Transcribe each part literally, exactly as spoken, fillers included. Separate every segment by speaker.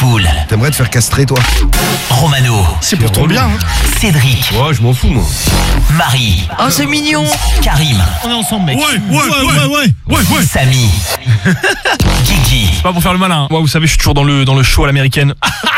Speaker 1: Fool.
Speaker 2: T'aimerais te faire castrer, toi?
Speaker 1: Romano.
Speaker 3: C'est pour ton bien. Hein.
Speaker 1: Cédric.
Speaker 4: Ouais, je m'en fous, moi.
Speaker 1: Marie.
Speaker 5: Oh, c'est mignon.
Speaker 1: Karim.
Speaker 3: On est ensemble, mec.
Speaker 4: Ouais, ouais, ouais, ouais, ouais, ouais, ouais.
Speaker 1: Samy. Guigui.
Speaker 3: C'est pas pour faire le malin. Moi, vous savez, je suis toujours dans le, dans le show à l'américaine.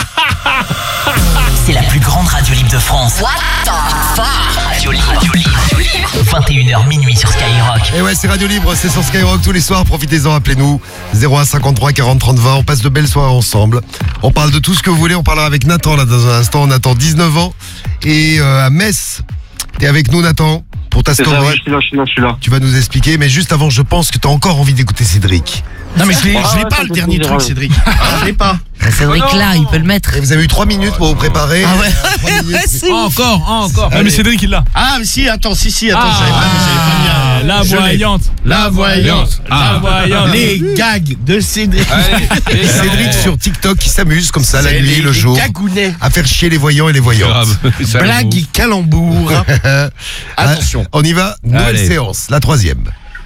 Speaker 1: C'est la plus grande radio libre de France. What the fuck? Radio libre. Radio libre. vingt et une heures minuit sur Skyrock.
Speaker 2: Et ouais, c'est Radio Libre, c'est sur Skyrock tous les soirs. Profitez-en, appelez-nous. zéro un cinquante-trois quarante trente vingt. On passe de belles soirées ensemble. On parle de tout ce que vous voulez. On parlera avec Nathan là dans un instant. Nathan, dix-neuf ans. Et euh, à Metz, t'es avec nous, Nathan, pour ta
Speaker 6: C'est
Speaker 2: story.
Speaker 6: ça, ouais, je suis là, je suis là, je suis là.
Speaker 2: Tu vas nous expliquer. Mais juste avant, je pense que t'as encore envie d'écouter Cédric.
Speaker 3: Non, mais je l'ai,
Speaker 6: Ah,
Speaker 3: je l'ai
Speaker 6: ouais,
Speaker 3: pas
Speaker 6: ça,
Speaker 3: le
Speaker 6: c'est
Speaker 3: dernier
Speaker 6: bizarre,
Speaker 3: truc,
Speaker 6: ouais.
Speaker 3: Cédric. Je l'ai pas.
Speaker 5: Cédric là, il peut le mettre.
Speaker 2: Et vous avez eu trois minutes pour vous préparer.
Speaker 5: Ah ouais.
Speaker 2: Euh, trois minutes.
Speaker 5: C'est ouf.
Speaker 4: Encore, encore.
Speaker 3: Ah, mais Cédric, il l'a.
Speaker 7: Ah, mais si, attends, si, si, attends,
Speaker 4: Ah,
Speaker 7: j'avais pas, j'avais pas mis un-
Speaker 3: La
Speaker 7: je l'ai.
Speaker 3: voyante.
Speaker 7: La voyante.
Speaker 4: Ah.
Speaker 3: La voyante.
Speaker 7: Les gags de Cédric.
Speaker 4: Allez,
Speaker 2: Cédric sur TikTok qui s'amuse comme ça la
Speaker 7: C'est
Speaker 2: nuit,
Speaker 7: les-
Speaker 2: le
Speaker 7: les
Speaker 2: jour,
Speaker 7: gagounets.
Speaker 2: à faire chier les voyants et les voyantes.
Speaker 4: grave. Ça,
Speaker 7: Blague et calembour. Attention.
Speaker 2: On y va, nouvelle
Speaker 4: Allez.
Speaker 2: séance, la troisième.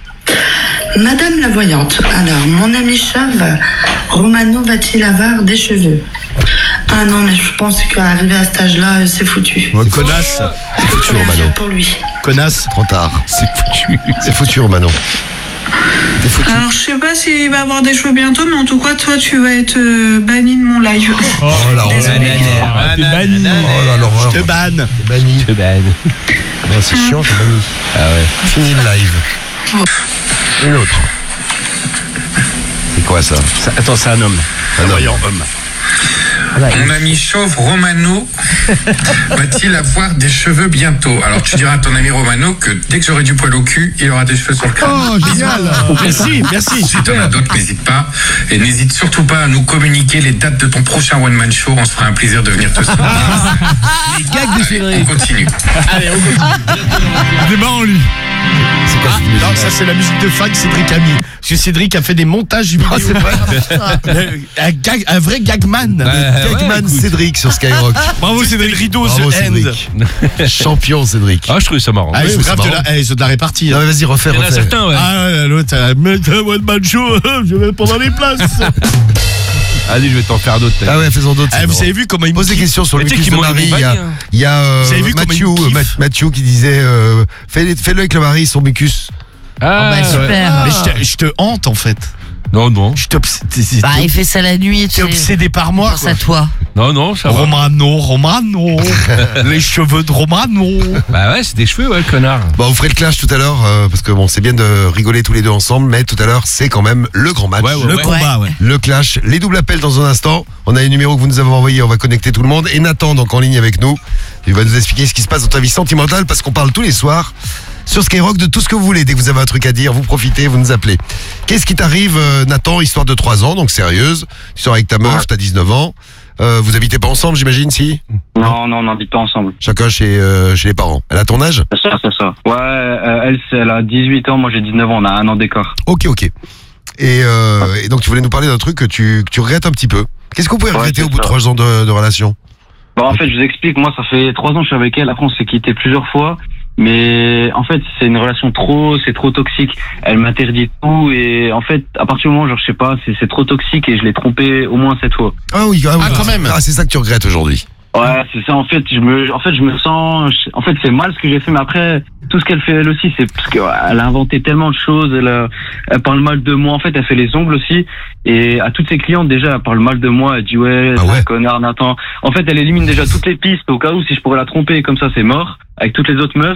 Speaker 8: Madame la voyante, alors mon ami chauve, Romano va-t-il avoir des cheveux? Ah non, mais je pense qu'arriver à cet âge-là, euh, c'est foutu.
Speaker 2: Ouais,
Speaker 7: Connasse.
Speaker 2: C'est foutu,
Speaker 8: Faut
Speaker 2: Romano.
Speaker 8: faire pour lui.
Speaker 7: Connasse.
Speaker 2: Trop tard. C'est foutu. C'est foutu, Romano. C'est foutu.
Speaker 9: Alors, je sais pas s'il va avoir des cheveux bientôt, mais en tout cas, toi, tu vas être euh, banni de mon live.
Speaker 2: Oh là,
Speaker 9: Désolé.
Speaker 3: Ah, t'es banni.
Speaker 2: oh là, l'horreur.
Speaker 7: Je te banne.
Speaker 2: T'es banni.
Speaker 4: C'est bad.
Speaker 2: Ouais, c'est chiant, t'es banni.
Speaker 4: Ah ouais.
Speaker 2: Fini le live. Une autre. C'est quoi ça?
Speaker 7: Ça- Attends, c'est un homme.
Speaker 2: Un
Speaker 7: Un
Speaker 2: homme.
Speaker 7: voyant homme.
Speaker 10: Mon ami chauve Romano va-t-il avoir des cheveux bientôt? Alors tu diras à ton ami Romano que dès que j'aurai du poil au cul, il aura des cheveux sur le crâne.
Speaker 2: Oh, génial.
Speaker 7: Merci, merci.
Speaker 10: Si t'en as d'autres, n'hésite pas. Et n'hésite surtout pas à nous communiquer les dates de ton prochain one-man show. On se fera un plaisir de venir te soutenir.
Speaker 7: Les gags de
Speaker 10: On
Speaker 7: Cédric.
Speaker 10: continue.
Speaker 7: Allez, on continue.
Speaker 3: Il est marrant, lui.
Speaker 2: C'est quoi
Speaker 7: Ah,
Speaker 2: cette musique?
Speaker 7: non, ça c'est la musique de fan que Cédric a mis. Parce que Cédric a fait des montages vidéo.
Speaker 2: Ah, c'est vrai.
Speaker 7: un, gag, un vrai gagman.
Speaker 2: Gagman Cédric sur Skyrock.
Speaker 3: Bravo, Cédric.
Speaker 7: Rideau,
Speaker 2: Bravo,
Speaker 7: The End.
Speaker 2: Cédric. Champion, Cédric.
Speaker 4: Ah, je trouvais ça marrant.
Speaker 7: Ah, ils
Speaker 2: Oui,
Speaker 7: sont
Speaker 2: c'est
Speaker 7: grave de
Speaker 2: marrant.
Speaker 7: la, eh, ils sont de la répartie.
Speaker 2: Non,
Speaker 7: hein.
Speaker 2: mais vas-y, refais,
Speaker 4: Il y en a
Speaker 2: refais.
Speaker 4: certains, ouais.
Speaker 7: Ah ouais, l'autre, euh, mais t'as one man show, je vais pas dans les places.
Speaker 4: Allez, je vais t'en faire d'autres.
Speaker 2: Ah ouais, faisons d'autres.
Speaker 7: Eh,
Speaker 2: c'est
Speaker 7: vous
Speaker 2: marrant.
Speaker 7: avez vu comment il
Speaker 2: Pose des
Speaker 7: me
Speaker 2: questions sur le
Speaker 4: Mais tu sais
Speaker 2: mucus de
Speaker 4: qu'ils m'ont
Speaker 2: Marie. Il y a,
Speaker 4: accompagné, hein.
Speaker 2: il y a euh,
Speaker 7: Vous avez vu comment
Speaker 2: Mathieu,
Speaker 7: il me kiffe
Speaker 2: Ma- Mathieu qui disait euh, fais- fais-le avec le mari, son mucus.
Speaker 4: Ah,
Speaker 5: Bah,
Speaker 4: ouais.
Speaker 5: super.
Speaker 7: Mais je te, je te hante en fait.
Speaker 4: Non, non.
Speaker 7: Je t'obs- t'es- t'es-
Speaker 5: Bah, il fait ça la nuit, tu
Speaker 7: t'es obsédé par moi.
Speaker 5: pense
Speaker 7: quoi.
Speaker 5: à toi.
Speaker 4: Non, non, ça va.
Speaker 7: Romano, Romano, les cheveux de Romano.
Speaker 4: Bah ouais, c'est des cheveux, ouais, connard.
Speaker 2: Bon, vous ferez le clash tout à l'heure, euh, parce que bon, c'est bien de rigoler tous les deux ensemble, mais tout à l'heure, c'est quand même le grand match.
Speaker 4: Ouais, ouais,
Speaker 7: Le
Speaker 4: ouais.
Speaker 7: combat, ouais.
Speaker 2: Le clash, les doubles appels dans un instant. On a les numéros que vous nous avez envoyés, on va connecter tout le monde. Et Nathan, donc en ligne avec nous, il va nous expliquer ce qui se passe dans ta vie sentimentale, parce qu'on parle tous les soirs sur Skyrock de tout ce que vous voulez. Dès que vous avez un truc à dire, vous profitez, vous nous appelez. Qu'est-ce qui t'arrive, euh, Nathan, histoire de trois ans, donc sérieuse. Tu sors avec ta meuf,
Speaker 6: Ouais.
Speaker 2: t'as dix-neuf ans. Euh, vous habitez pas ensemble, j'imagine, si?
Speaker 6: Non, non, on n'habite pas ensemble.
Speaker 2: Chacun chez, euh, chez les parents. Elle a ton âge?
Speaker 6: C'est ça, c'est ça. Ouais, euh, elle, c'est- elle a dix-huit ans, moi j'ai dix-neuf ans, on a un an d'écart.
Speaker 2: Ok, ok. Et, euh, et donc tu voulais nous parler d'un truc que tu, que tu regrettes un petit peu. Qu'est-ce que vous pouvez
Speaker 6: Ouais,
Speaker 2: regretter
Speaker 6: c'est
Speaker 2: au bout de
Speaker 6: ça.
Speaker 2: trois ans de, de relation?
Speaker 6: Bon, en fait, je vous explique, moi ça fait trois ans que je suis avec elle, après on s'est quitté plusieurs fois. Mais en fait, c'est une relation trop, c'est trop toxique. Elle m'interdit tout et en fait, à partir du moment, genre, je sais pas, c'est, c'est trop toxique et je l'ai trompé au moins cette fois.
Speaker 2: Ah oui, ah, oui.
Speaker 7: Ah, quand même.
Speaker 2: Ah, c'est ça que tu regrettes aujourd'hui.
Speaker 6: Ouais, c'est ça. En fait, je me, en fait, je me sens. En fait, c'est mal ce que j'ai fait, mais après, tout ce qu'elle fait elle aussi, c'est parce qu'elle a inventé tellement de choses. Elle, a- elle parle mal de moi. En fait, elle fait les ongles aussi. Et à toutes ses clientes, déjà, elle parle mal de moi. Elle dit ouais,
Speaker 2: Ah
Speaker 6: c'est
Speaker 2: ouais.
Speaker 6: un connard, Nathan. En fait, elle élimine déjà toutes les pistes au cas où si je pourrais la tromper comme ça, c'est mort avec toutes les autres meufs.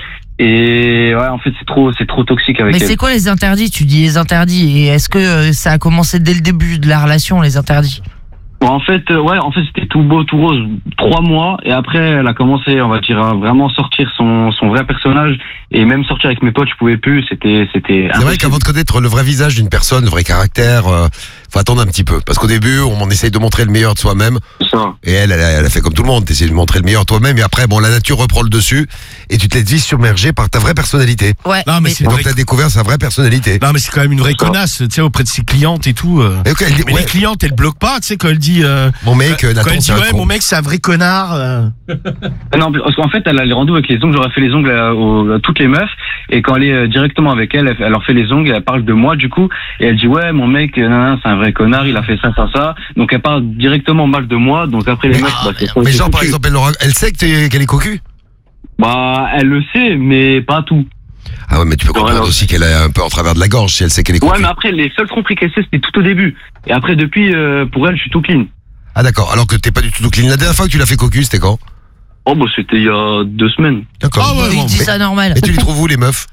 Speaker 6: Et ouais, en fait, c'est trop, c'est trop toxique avec
Speaker 5: Mais
Speaker 6: elle.
Speaker 5: c'est quoi les interdits? Tu dis les interdits. Et est-ce que euh, ça a commencé dès le début de la relation, les interdits?
Speaker 6: Bon, en fait, euh, ouais, en fait, c'était tout beau, tout rose, trois mois, et après, elle a commencé, on va dire, à vraiment sortir son, son vrai personnage, et même sortir avec mes potes, je pouvais plus, c'était, c'était.
Speaker 2: C'est vrai qu'avant de connaître le vrai visage d'une personne, le vrai caractère, euh, faut attendre un petit peu. Parce qu'au début, on essaye de montrer le meilleur de soi-même.
Speaker 6: C'est ça.
Speaker 2: Et elle, elle a, elle a fait comme tout le monde. T'essayes de montrer le meilleur de toi-même. Et après, bon, la nature reprend le dessus. Et tu te laisses vite submerger par ta vraie personnalité.
Speaker 5: Ouais.
Speaker 7: Non, mais c'est
Speaker 2: Et donc,
Speaker 7: vrai.
Speaker 2: t'as découvert sa vraie personnalité.
Speaker 7: Non, mais c'est quand même une vraie connasse, tu sais, auprès de ses clientes et tout. euh.
Speaker 2: Et ok, elle dit,
Speaker 7: Mais
Speaker 2: ouais,
Speaker 7: les clientes, elles bloquent pas, tu sais, quand elle dit. euh,
Speaker 2: mon mec,
Speaker 7: quand
Speaker 2: Nathan,
Speaker 7: elle dit
Speaker 2: c'est un
Speaker 7: ouais,
Speaker 2: con.
Speaker 7: mon mec, c'est un vrai connard. euh.
Speaker 6: Non, parce qu'en fait, elle a les rendez-vous avec les ongles, j'aurais fait les ongles à, aux- à toutes les meufs, et quand elle est euh, directement avec elle, elle, elle leur fait les ongles, et elle parle de moi, du coup, et elle dit, ouais, mon mec, euh, nan, nan, c'est un un vrai connard, il a fait ça, ça, ça. Donc elle parle directement mal de moi. Donc après les
Speaker 2: Mais,
Speaker 6: mecs, bah, c'est
Speaker 2: mais
Speaker 6: c'est
Speaker 2: genre, par
Speaker 6: foutu.
Speaker 2: exemple, elle, aura- elle sait que t'es- qu'elle est cocu?
Speaker 6: Bah, elle le sait, mais pas tout.
Speaker 2: Ah ouais, mais tu peux comprendre
Speaker 6: Ouais,
Speaker 2: aussi qu'elle est un peu en travers de la gorge si elle sait qu'elle est cocu.
Speaker 6: Ouais, mais après, les seuls tromperies qu'elle sait, c'était tout au début. Et après, depuis, euh, pour elle, je suis tout clean.
Speaker 2: Ah d'accord, alors que t'es pas du tout clean. La dernière fois que tu l'as fait cocu, c'était quand?
Speaker 6: Oh, bah, c'était il y a deux semaines.
Speaker 2: D'accord.
Speaker 5: Ah ouais, il dit
Speaker 2: mais,
Speaker 5: ça normal.
Speaker 2: mais tu les trouves où les meufs?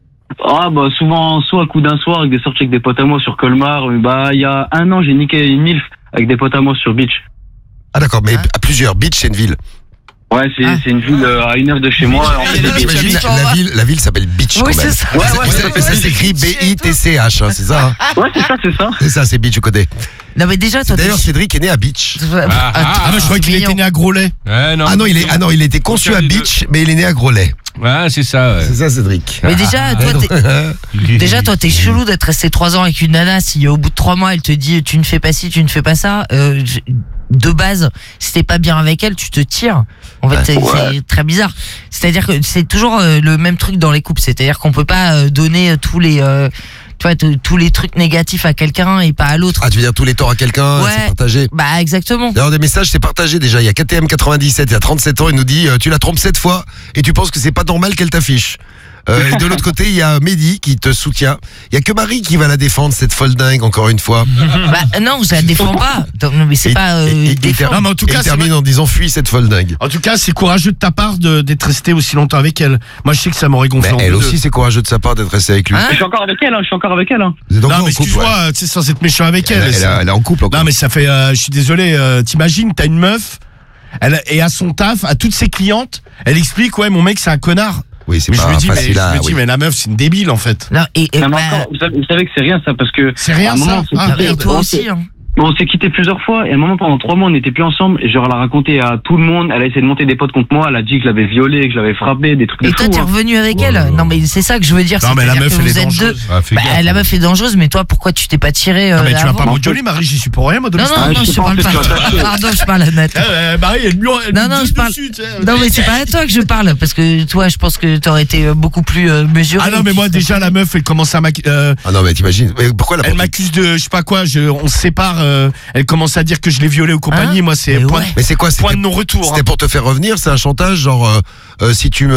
Speaker 6: Ah, bah, souvent, soit à coup d'un soir, avec des sorties avec des potes à moi sur Colmar. Bah, il y a un an, j'ai niqué une milf avec des potes à moi sur Beach.
Speaker 2: Ah d'accord, mais à plusieurs. Beach, c'est une ville.
Speaker 6: Ouais, c'est
Speaker 5: Ah.
Speaker 6: c'est une ville euh, à une heure de chez moi. En fait,
Speaker 2: T'imagines, la, la ville, la ville s'appelle Beach
Speaker 5: Oui,
Speaker 2: quand même.
Speaker 5: c'est ça.
Speaker 6: Ouais, ouais,
Speaker 2: Ça, ça, ça s'écrit B I T C H, hein, c'est ça hein?
Speaker 6: ouais, c'est ça, c'est ça.
Speaker 2: C'est ça, c'est Beach au côté.
Speaker 5: Non, mais déjà, toi,
Speaker 2: D'ailleurs,
Speaker 5: t'es-
Speaker 2: Cédric est né à Beach.
Speaker 4: Ah, ah,
Speaker 3: Ah, mais je croyais qu'il était né à Groslay.
Speaker 4: Ouais, non.
Speaker 2: Ah non, il est, ah non, il a été conçu à Beach, mais il est né à Groslay.
Speaker 4: Ouais, c'est ça, ouais.
Speaker 2: C'est ça, Cédric.
Speaker 5: Mais déjà, toi, t'es- déjà, toi, t'es chelou d'être resté trois ans avec une nana. Si au bout de trois mois, elle te dit tu ne fais pas ci, tu ne fais pas ça, euh, je- de base, si t'es pas bien avec elle, tu te tires. En fait, c'est c'est très bizarre. C'est-à-dire que c'est toujours euh, le même truc dans les couples. C'est-à-dire qu'on peut pas euh, donner euh, tous les, euh, tu vois, t- tous les trucs négatifs à quelqu'un et pas à l'autre.
Speaker 2: Ah, tu veux dire tous les torts à quelqu'un,
Speaker 5: Ouais.
Speaker 2: c'est partagé.
Speaker 5: Bah exactement.
Speaker 2: D'ailleurs, des messages, c'est partagé déjà. Il y a K T M quatre-vingt-dix-sept, il y a trente-sept ans, il nous dit euh, tu la trompes sept fois et tu penses que c'est pas normal qu'elle t'affiche. Euh, et de l'autre côté, il y a Mehdi qui te soutient. Il y a que Marie qui va la défendre, cette folle dingue, encore une fois.
Speaker 5: Bah non, je la défends pas. Donc, mais c'est
Speaker 2: Et-
Speaker 5: pas euh,
Speaker 2: et- et-
Speaker 5: défendre.
Speaker 3: Non, mais en tout
Speaker 2: Et
Speaker 3: cas,
Speaker 2: il
Speaker 3: c'est
Speaker 2: termine en disant fuis cette folle dingue.
Speaker 3: En tout cas, c'est courageux de ta part de- d'être resté aussi longtemps avec elle. Moi, je sais que ça m'aurait gonflé
Speaker 2: Mais
Speaker 3: en
Speaker 2: elle
Speaker 3: deux.
Speaker 2: aussi, c'est courageux de sa part d'être restée avec lui.
Speaker 5: Hein
Speaker 6: Je suis encore avec elle, hein, je suis encore avec elle. Hein.
Speaker 2: Vous êtes encore
Speaker 3: Non, mais
Speaker 2: en couple,
Speaker 3: excuse-moi,
Speaker 2: ouais.
Speaker 3: tu sais, sans être méchant avec elle.
Speaker 2: Elle, elle,
Speaker 3: c'est-
Speaker 2: elle est en couple encore.
Speaker 3: Non, mais ça fait. euh, je suis désolé. euh, T'imagines, t'as une meuf. Elle et à son taf, à toutes ses clientes, elle explique ouais, mon mec, c'est un connard.
Speaker 2: Oui, c'est
Speaker 3: Mais je
Speaker 2: pas
Speaker 3: me dis, mais,
Speaker 2: facile
Speaker 3: je
Speaker 2: à.
Speaker 3: me dis,
Speaker 2: oui.
Speaker 3: mais la meuf, c'est une débile en fait.
Speaker 5: Non, et, et
Speaker 6: Non, mais
Speaker 5: bah,
Speaker 6: encore, vous, savez, vous savez que c'est rien ça parce que.
Speaker 3: C'est rien
Speaker 6: à un
Speaker 3: ça.
Speaker 6: moment, on s'est
Speaker 3: Ah,
Speaker 6: quitté-
Speaker 5: et toi
Speaker 6: on
Speaker 5: aussi.
Speaker 6: s'est-
Speaker 5: Hein.
Speaker 6: on s'est quitté plusieurs fois et à un moment pendant trois mois on n'était plus ensemble et genre elle a raconté à tout le monde, elle a essayé de monter des potes contre moi, elle a dit que je l'avais violée, que je l'avais frappé, des trucs de
Speaker 5: Et toi,
Speaker 6: fou.
Speaker 5: t'es
Speaker 6: hein.
Speaker 5: revenu avec
Speaker 2: Ouais,
Speaker 5: elle.
Speaker 2: ouais,
Speaker 5: Non, mais c'est ça que je veux dire.
Speaker 3: Non, mais la
Speaker 5: c'est-à-dire
Speaker 3: meuf,
Speaker 5: que
Speaker 3: elle
Speaker 5: vous
Speaker 3: est
Speaker 5: êtes deux.
Speaker 3: dangereuse.
Speaker 4: Ah, fais
Speaker 5: Bah,
Speaker 4: gaffe.
Speaker 5: la meuf est dangereuse, mais toi, pourquoi tu t'es pas tiré euh,
Speaker 3: Non, mais tu vas
Speaker 5: avant
Speaker 3: pas moduler, Marie, j'y suis pour rien, moi, de
Speaker 5: Non,
Speaker 3: l'histoire.
Speaker 5: non, non,
Speaker 6: Ah,
Speaker 5: je
Speaker 6: je
Speaker 5: te parle
Speaker 6: pense que
Speaker 5: pas.
Speaker 6: tu vas t'acheter.
Speaker 5: Pardon, je parle à Nat.
Speaker 3: Eh, euh, Marie, elle me elle
Speaker 5: Non,
Speaker 3: me
Speaker 5: non,
Speaker 3: dit
Speaker 5: je parle-
Speaker 3: dessus, tu sais.
Speaker 5: Non, mais c'est pas à toi que je parle, parce que toi, je pense que t'aurais été euh, beaucoup plus euh, mesuré.
Speaker 3: Ah non, mais moi, déjà, la meuf, elle commence à m'accuser.
Speaker 2: Ah non, mais t'imagines. Mais pourquoi la
Speaker 3: Elle m'accuse de, je sais pas quoi, je, on se sépare, euh, elle commence à dire que je l'ai violée ou compagnie,
Speaker 5: Hein
Speaker 3: moi, c'est
Speaker 5: Mais
Speaker 3: point,
Speaker 5: ouais.
Speaker 2: Mais c'est quoi
Speaker 3: point
Speaker 2: C'était
Speaker 3: de non-retour.
Speaker 2: c'était
Speaker 3: hein.
Speaker 2: pour te faire revenir, c'est un chantage, genre euh, euh, si tu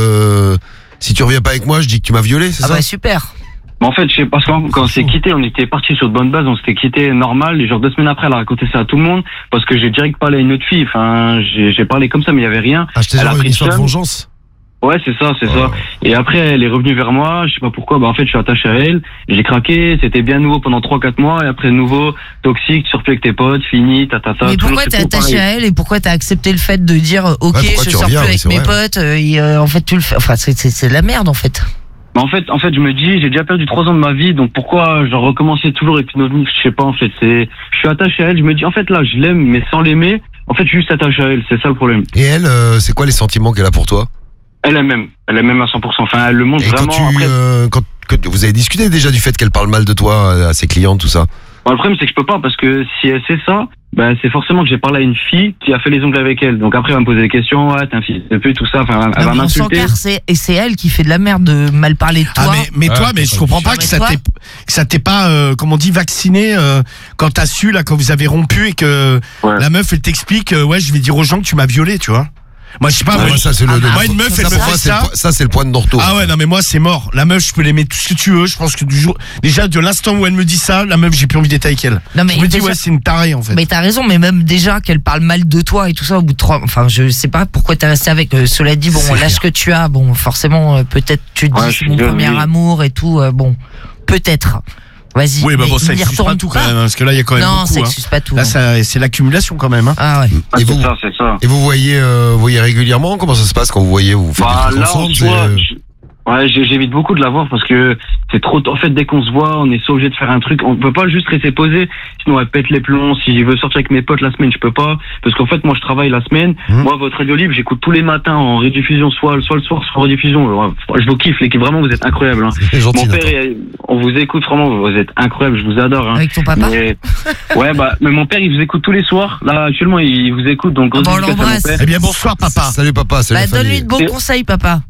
Speaker 2: me si tu reviens pas avec moi, je dis que tu m'as violé, c'est
Speaker 5: Ah
Speaker 2: ça?
Speaker 5: bah super.
Speaker 6: Mais en fait, je sais, parce que quand on s'est quitté, on était parti sur de bonnes bases, on s'était quitté normal. Et genre deux semaines après, elle a raconté ça à tout le monde parce que j'ai direct parlé à une autre fille. Enfin, j'ai j'ai parlé comme ça, mais il y avait rien.
Speaker 2: Ah, je t'ai
Speaker 6: Elle a
Speaker 2: genre une
Speaker 6: pris
Speaker 2: histoire de
Speaker 6: seum.
Speaker 2: vengeance.
Speaker 6: Ouais, c'est ça, c'est ça. Et après, elle est revenue vers moi. Je sais pas pourquoi. Bah en fait, je suis attaché à elle. J'ai craqué. C'était bien nouveau pendant trois quatre mois. Et après, nouveau toxique, surplus avec tes potes, fini, ta ta ta.
Speaker 5: Mais
Speaker 6: toujours,
Speaker 5: pourquoi
Speaker 6: c'est
Speaker 5: t'es
Speaker 6: toujours
Speaker 5: attaché
Speaker 6: pareil.
Speaker 5: à elle et pourquoi t'as accepté le fait de dire euh, ok,
Speaker 2: Ouais, pourquoi
Speaker 5: je
Speaker 2: tu
Speaker 5: sors
Speaker 2: reviens,
Speaker 5: plus
Speaker 2: oui,
Speaker 5: avec
Speaker 2: c'est
Speaker 5: mes
Speaker 2: vrai.
Speaker 5: potes euh, et euh, en fait tu le fais. Enfin, c'est- c'est c'est de la merde en fait.
Speaker 6: Bah, en fait, en fait, je me dis, j'ai déjà perdu trois ans de ma vie, donc pourquoi je recommencer toujours avec une autre meuf, je sais pas, en fait, c'est, je suis attaché à elle, je me dis, en fait, là, je l'aime, mais sans l'aimer, en fait, je suis juste attaché à elle, c'est ça le problème.
Speaker 2: Et elle, euh, c'est quoi les sentiments qu'elle a pour toi?
Speaker 6: Elle aime, elle aime à cent pour cent, enfin, elle le montre
Speaker 2: Et quand
Speaker 6: vraiment,
Speaker 2: tu
Speaker 6: après.
Speaker 2: euh, quand que- vous avez discuté déjà du fait qu'elle parle mal de toi euh, à ses clients, tout ça?
Speaker 6: Bon, le problème, c'est que je peux pas, parce que si elle sait ça, bah, c'est forcément que j'ai parlé à une fille qui a fait les ongles avec elle, donc après, elle va me poser des questions, ouais, t'es un fils de pute, tout ça, enfin, elle
Speaker 5: Non,
Speaker 6: va
Speaker 5: mais on s'en
Speaker 6: m'insulter.
Speaker 5: carre, c'est- et c'est elle qui fait de la merde de mal parler de toi.
Speaker 3: Ah mais, mais
Speaker 4: Ouais,
Speaker 3: toi, mais je comprends pas
Speaker 5: Mais
Speaker 3: que ça
Speaker 5: toi
Speaker 3: t'ait, que ça t'ait pas, euh, comme on dit, vacciné euh, quand t'as su là, quand vous avez rompu et que
Speaker 6: Ouais.
Speaker 3: la meuf elle t'explique, euh, ouais, je vais dire aux gens que tu m'as violé, tu vois. Moi, je sais pas.
Speaker 2: Ouais,
Speaker 3: moi,
Speaker 2: ça c'est le,
Speaker 5: Ah,
Speaker 2: le-
Speaker 3: moi, une meuf,
Speaker 2: ça,
Speaker 3: elle
Speaker 2: pour
Speaker 3: me
Speaker 2: moi,
Speaker 3: fait
Speaker 2: c'est le
Speaker 3: ça.
Speaker 2: point- ça c'est le point de non-retour.
Speaker 3: Ah ouais, non mais moi c'est mort. La meuf, je peux l'aimer tout ce que tu veux. Je pense que du jour, déjà de l'instant où elle me dit ça, la meuf, j'ai plus envie d'être avec elle.
Speaker 5: Non, mais
Speaker 3: je me dis
Speaker 5: déjà-
Speaker 3: ouais, c'est une tarée en fait.
Speaker 5: Mais t'as raison, mais même déjà qu'elle parle mal de toi et tout ça au bout de trois. Enfin, je sais pas pourquoi t'es resté avec. Euh, cela dit, bon,
Speaker 3: C'est
Speaker 5: l'âge que tu as, bon, forcément, euh, peut-être tu te
Speaker 6: Ouais,
Speaker 5: dis
Speaker 6: je
Speaker 5: c'est
Speaker 6: suis
Speaker 5: mon
Speaker 6: jeune,
Speaker 5: premier
Speaker 6: oui.
Speaker 5: amour et tout. euh, bon, peut-être. Vas-y.
Speaker 3: Oui, bah
Speaker 5: mais
Speaker 3: bon, ça
Speaker 5: n'y
Speaker 3: excuse pas
Speaker 5: retourne
Speaker 3: tout quand même, hein, parce que là il y a quand même
Speaker 5: Non, ça
Speaker 3: beaucoup. Hein.
Speaker 5: excuse pas tout.
Speaker 3: Là,
Speaker 5: hein.
Speaker 3: ça, c'est l'accumulation quand même. Hein.
Speaker 5: Ah ouais.
Speaker 6: Ah,
Speaker 2: Et
Speaker 6: c'est
Speaker 2: vous-
Speaker 6: ça, c'est ça.
Speaker 2: Et vous voyez, euh, vous voyez régulièrement? Comment ça se passe quand vous voyez, vous faites
Speaker 6: Bah,
Speaker 2: des trucs
Speaker 6: là, en
Speaker 2: ensemble?
Speaker 6: soi,
Speaker 2: c'est-
Speaker 6: je- ouais, j'ai- j'évite beaucoup de la voir parce que c'est trop. En fait, dès qu'on se voit, on est soit obligé de faire un truc. On peut pas juste rester posé, sinon elle pète les plombs. Si je veux sortir avec mes potes la semaine, je peux pas parce qu'en fait, moi, je travaille la semaine.
Speaker 2: Mmh.
Speaker 6: Moi, votre radio libre, j'écoute tous les matins en rediffusion, soit soit le soir, soit en rediffusion. Alors, je vous kiffe, les gars, vraiment, vous êtes incroyables. Hein.
Speaker 2: C'est gentil.
Speaker 6: Mon père,
Speaker 2: Nathan.
Speaker 6: il- on vous écoute vraiment, vous êtes incroyables, je vous adore. Hein.
Speaker 5: Avec ton papa.
Speaker 6: Mais, ouais, bah, mais mon père, il vous écoute tous les soirs. Là, actuellement, il vous écoute, donc
Speaker 5: Ah
Speaker 6: grosse
Speaker 5: bah, on
Speaker 6: dédicace à mon
Speaker 5: l'embrasse.
Speaker 6: père.
Speaker 3: Eh bien bonsoir papa.
Speaker 2: Salut papa, salut
Speaker 5: Bah,
Speaker 2: la famille.
Speaker 5: donne-lui de bons
Speaker 6: Et-
Speaker 5: conseils, papa.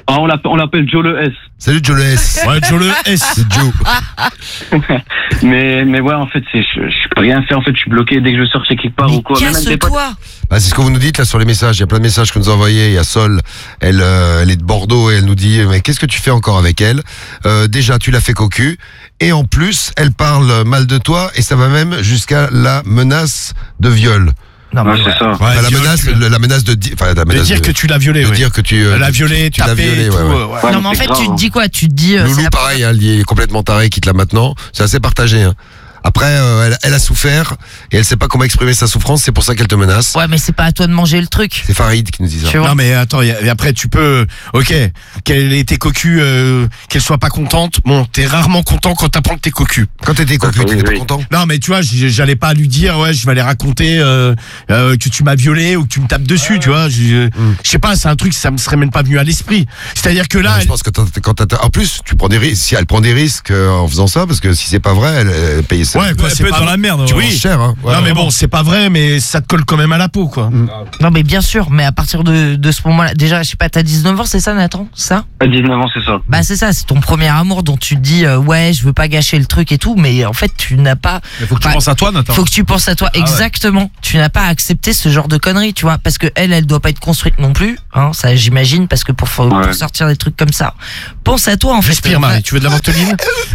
Speaker 6: Ah, on l'appelle, on l'appelle Joe le S.
Speaker 2: Salut Joe le S.
Speaker 3: Ouais, Joe le S.
Speaker 2: C'est Joe.
Speaker 6: mais, mais ouais, en fait, c'est, je, je peux rien faire. En fait, je suis bloqué dès que je sors chez quelque part
Speaker 5: Mais
Speaker 6: ou quoi. Même des potes-
Speaker 5: casse-toi.
Speaker 2: Bah, c'est ce que vous nous dites là sur les messages. Il y a plein de messages que nous a envoyés. Il y a Sol, elle, euh, elle est de Bordeaux et elle nous dit mais qu'est-ce que tu fais encore avec elle euh, Déjà, tu l'as fait cocu et en plus, elle parle mal de toi et ça va même jusqu'à la menace de viol.
Speaker 5: Non, mais
Speaker 6: Ouais, c'est ça.
Speaker 3: Ouais,
Speaker 2: Enfin, la
Speaker 3: viol,
Speaker 2: menace,
Speaker 3: tu-
Speaker 2: le- la menace de, di- enfin, la
Speaker 3: de
Speaker 2: menace
Speaker 3: dire
Speaker 2: de,
Speaker 3: que tu l'as violé,
Speaker 2: de
Speaker 3: oui.
Speaker 2: dire que tu, euh,
Speaker 3: Elle a violé,
Speaker 2: tu l'as
Speaker 3: tapé,
Speaker 2: violé,
Speaker 3: tout,
Speaker 2: ouais, ouais.
Speaker 3: euh, ouais.
Speaker 6: Ouais,
Speaker 5: non, mais en
Speaker 6: c'est
Speaker 5: fait,
Speaker 6: grave,
Speaker 5: tu te
Speaker 6: hein.
Speaker 5: dis quoi? Tu te dis. euh, c'est
Speaker 2: Loulou,
Speaker 5: la-
Speaker 2: pareil, hein, il est complètement taré, quitte là maintenant. C'est assez partagé. Hein. Après, euh, elle, elle a souffert et elle sait pas comment exprimer sa souffrance. C'est pour ça qu'elle te menace.
Speaker 5: Ouais, mais c'est pas à toi de manger le truc.
Speaker 2: C'est Farid qui nous dit ça.
Speaker 5: Tu vois.
Speaker 3: Non mais attends, y a- et après tu peux, ok, qu'elle ait été cocu, euh, qu'elle soit pas contente. Bon, t'es rarement content quand t'apprends que t'es cocu.
Speaker 2: Quand t'étais cocu,
Speaker 6: Oui,
Speaker 2: t'étais pas
Speaker 6: oui.
Speaker 2: content.
Speaker 3: Non mais tu vois, j- j'allais pas lui dire, ouais, je vais aller raconter euh, euh, que tu m'as violé ou que tu me tapes dessus, tu vois. Je je sais pas, c'est un truc, ça me serait même pas venu à l'esprit. C'est-à-dire que
Speaker 2: Non,
Speaker 3: là,
Speaker 2: mais
Speaker 3: elle-
Speaker 2: je pense que t'as- quand t'as- en plus, tu prends des risques. Si elle prend des risques euh, en faisant ça, parce que si c'est pas vrai, elle, elle paye ça.
Speaker 3: ouais, quoi,
Speaker 7: Elle
Speaker 3: c'est
Speaker 7: peut être
Speaker 3: pas
Speaker 7: dans la merde.
Speaker 2: Tu
Speaker 7: ouais.
Speaker 2: vois, cher. Hein. Ouais,
Speaker 3: non mais
Speaker 2: vraiment.
Speaker 3: bon, c'est pas vrai, mais ça te colle quand même à la peau, quoi.
Speaker 5: Non, mais bien sûr, mais à partir de, de ce moment-là, déjà, je sais pas, t'as dix-neuf ans, c'est ça, Nathan? C'est ça?
Speaker 6: À dix-neuf ans, c'est ça.
Speaker 5: Bah, c'est ça, c'est ton premier amour dont tu te dis, euh, ouais, je veux pas gâcher le truc et tout, mais en fait, tu n'as pas.
Speaker 7: Mais faut que tu
Speaker 5: Bah,
Speaker 7: penses à toi, Nathan.
Speaker 5: Faut que tu penses à toi,
Speaker 7: Ah ouais.
Speaker 5: exactement. Tu n'as pas accepté ce genre de conneries, tu vois, parce que elle, elle doit pas être construite non plus, hein, ça j'imagine, parce que pour, pour
Speaker 6: Ouais.
Speaker 5: sortir des trucs comme ça, pense à toi en fait.
Speaker 3: Respire, Marie. Tu veux de la ventoline?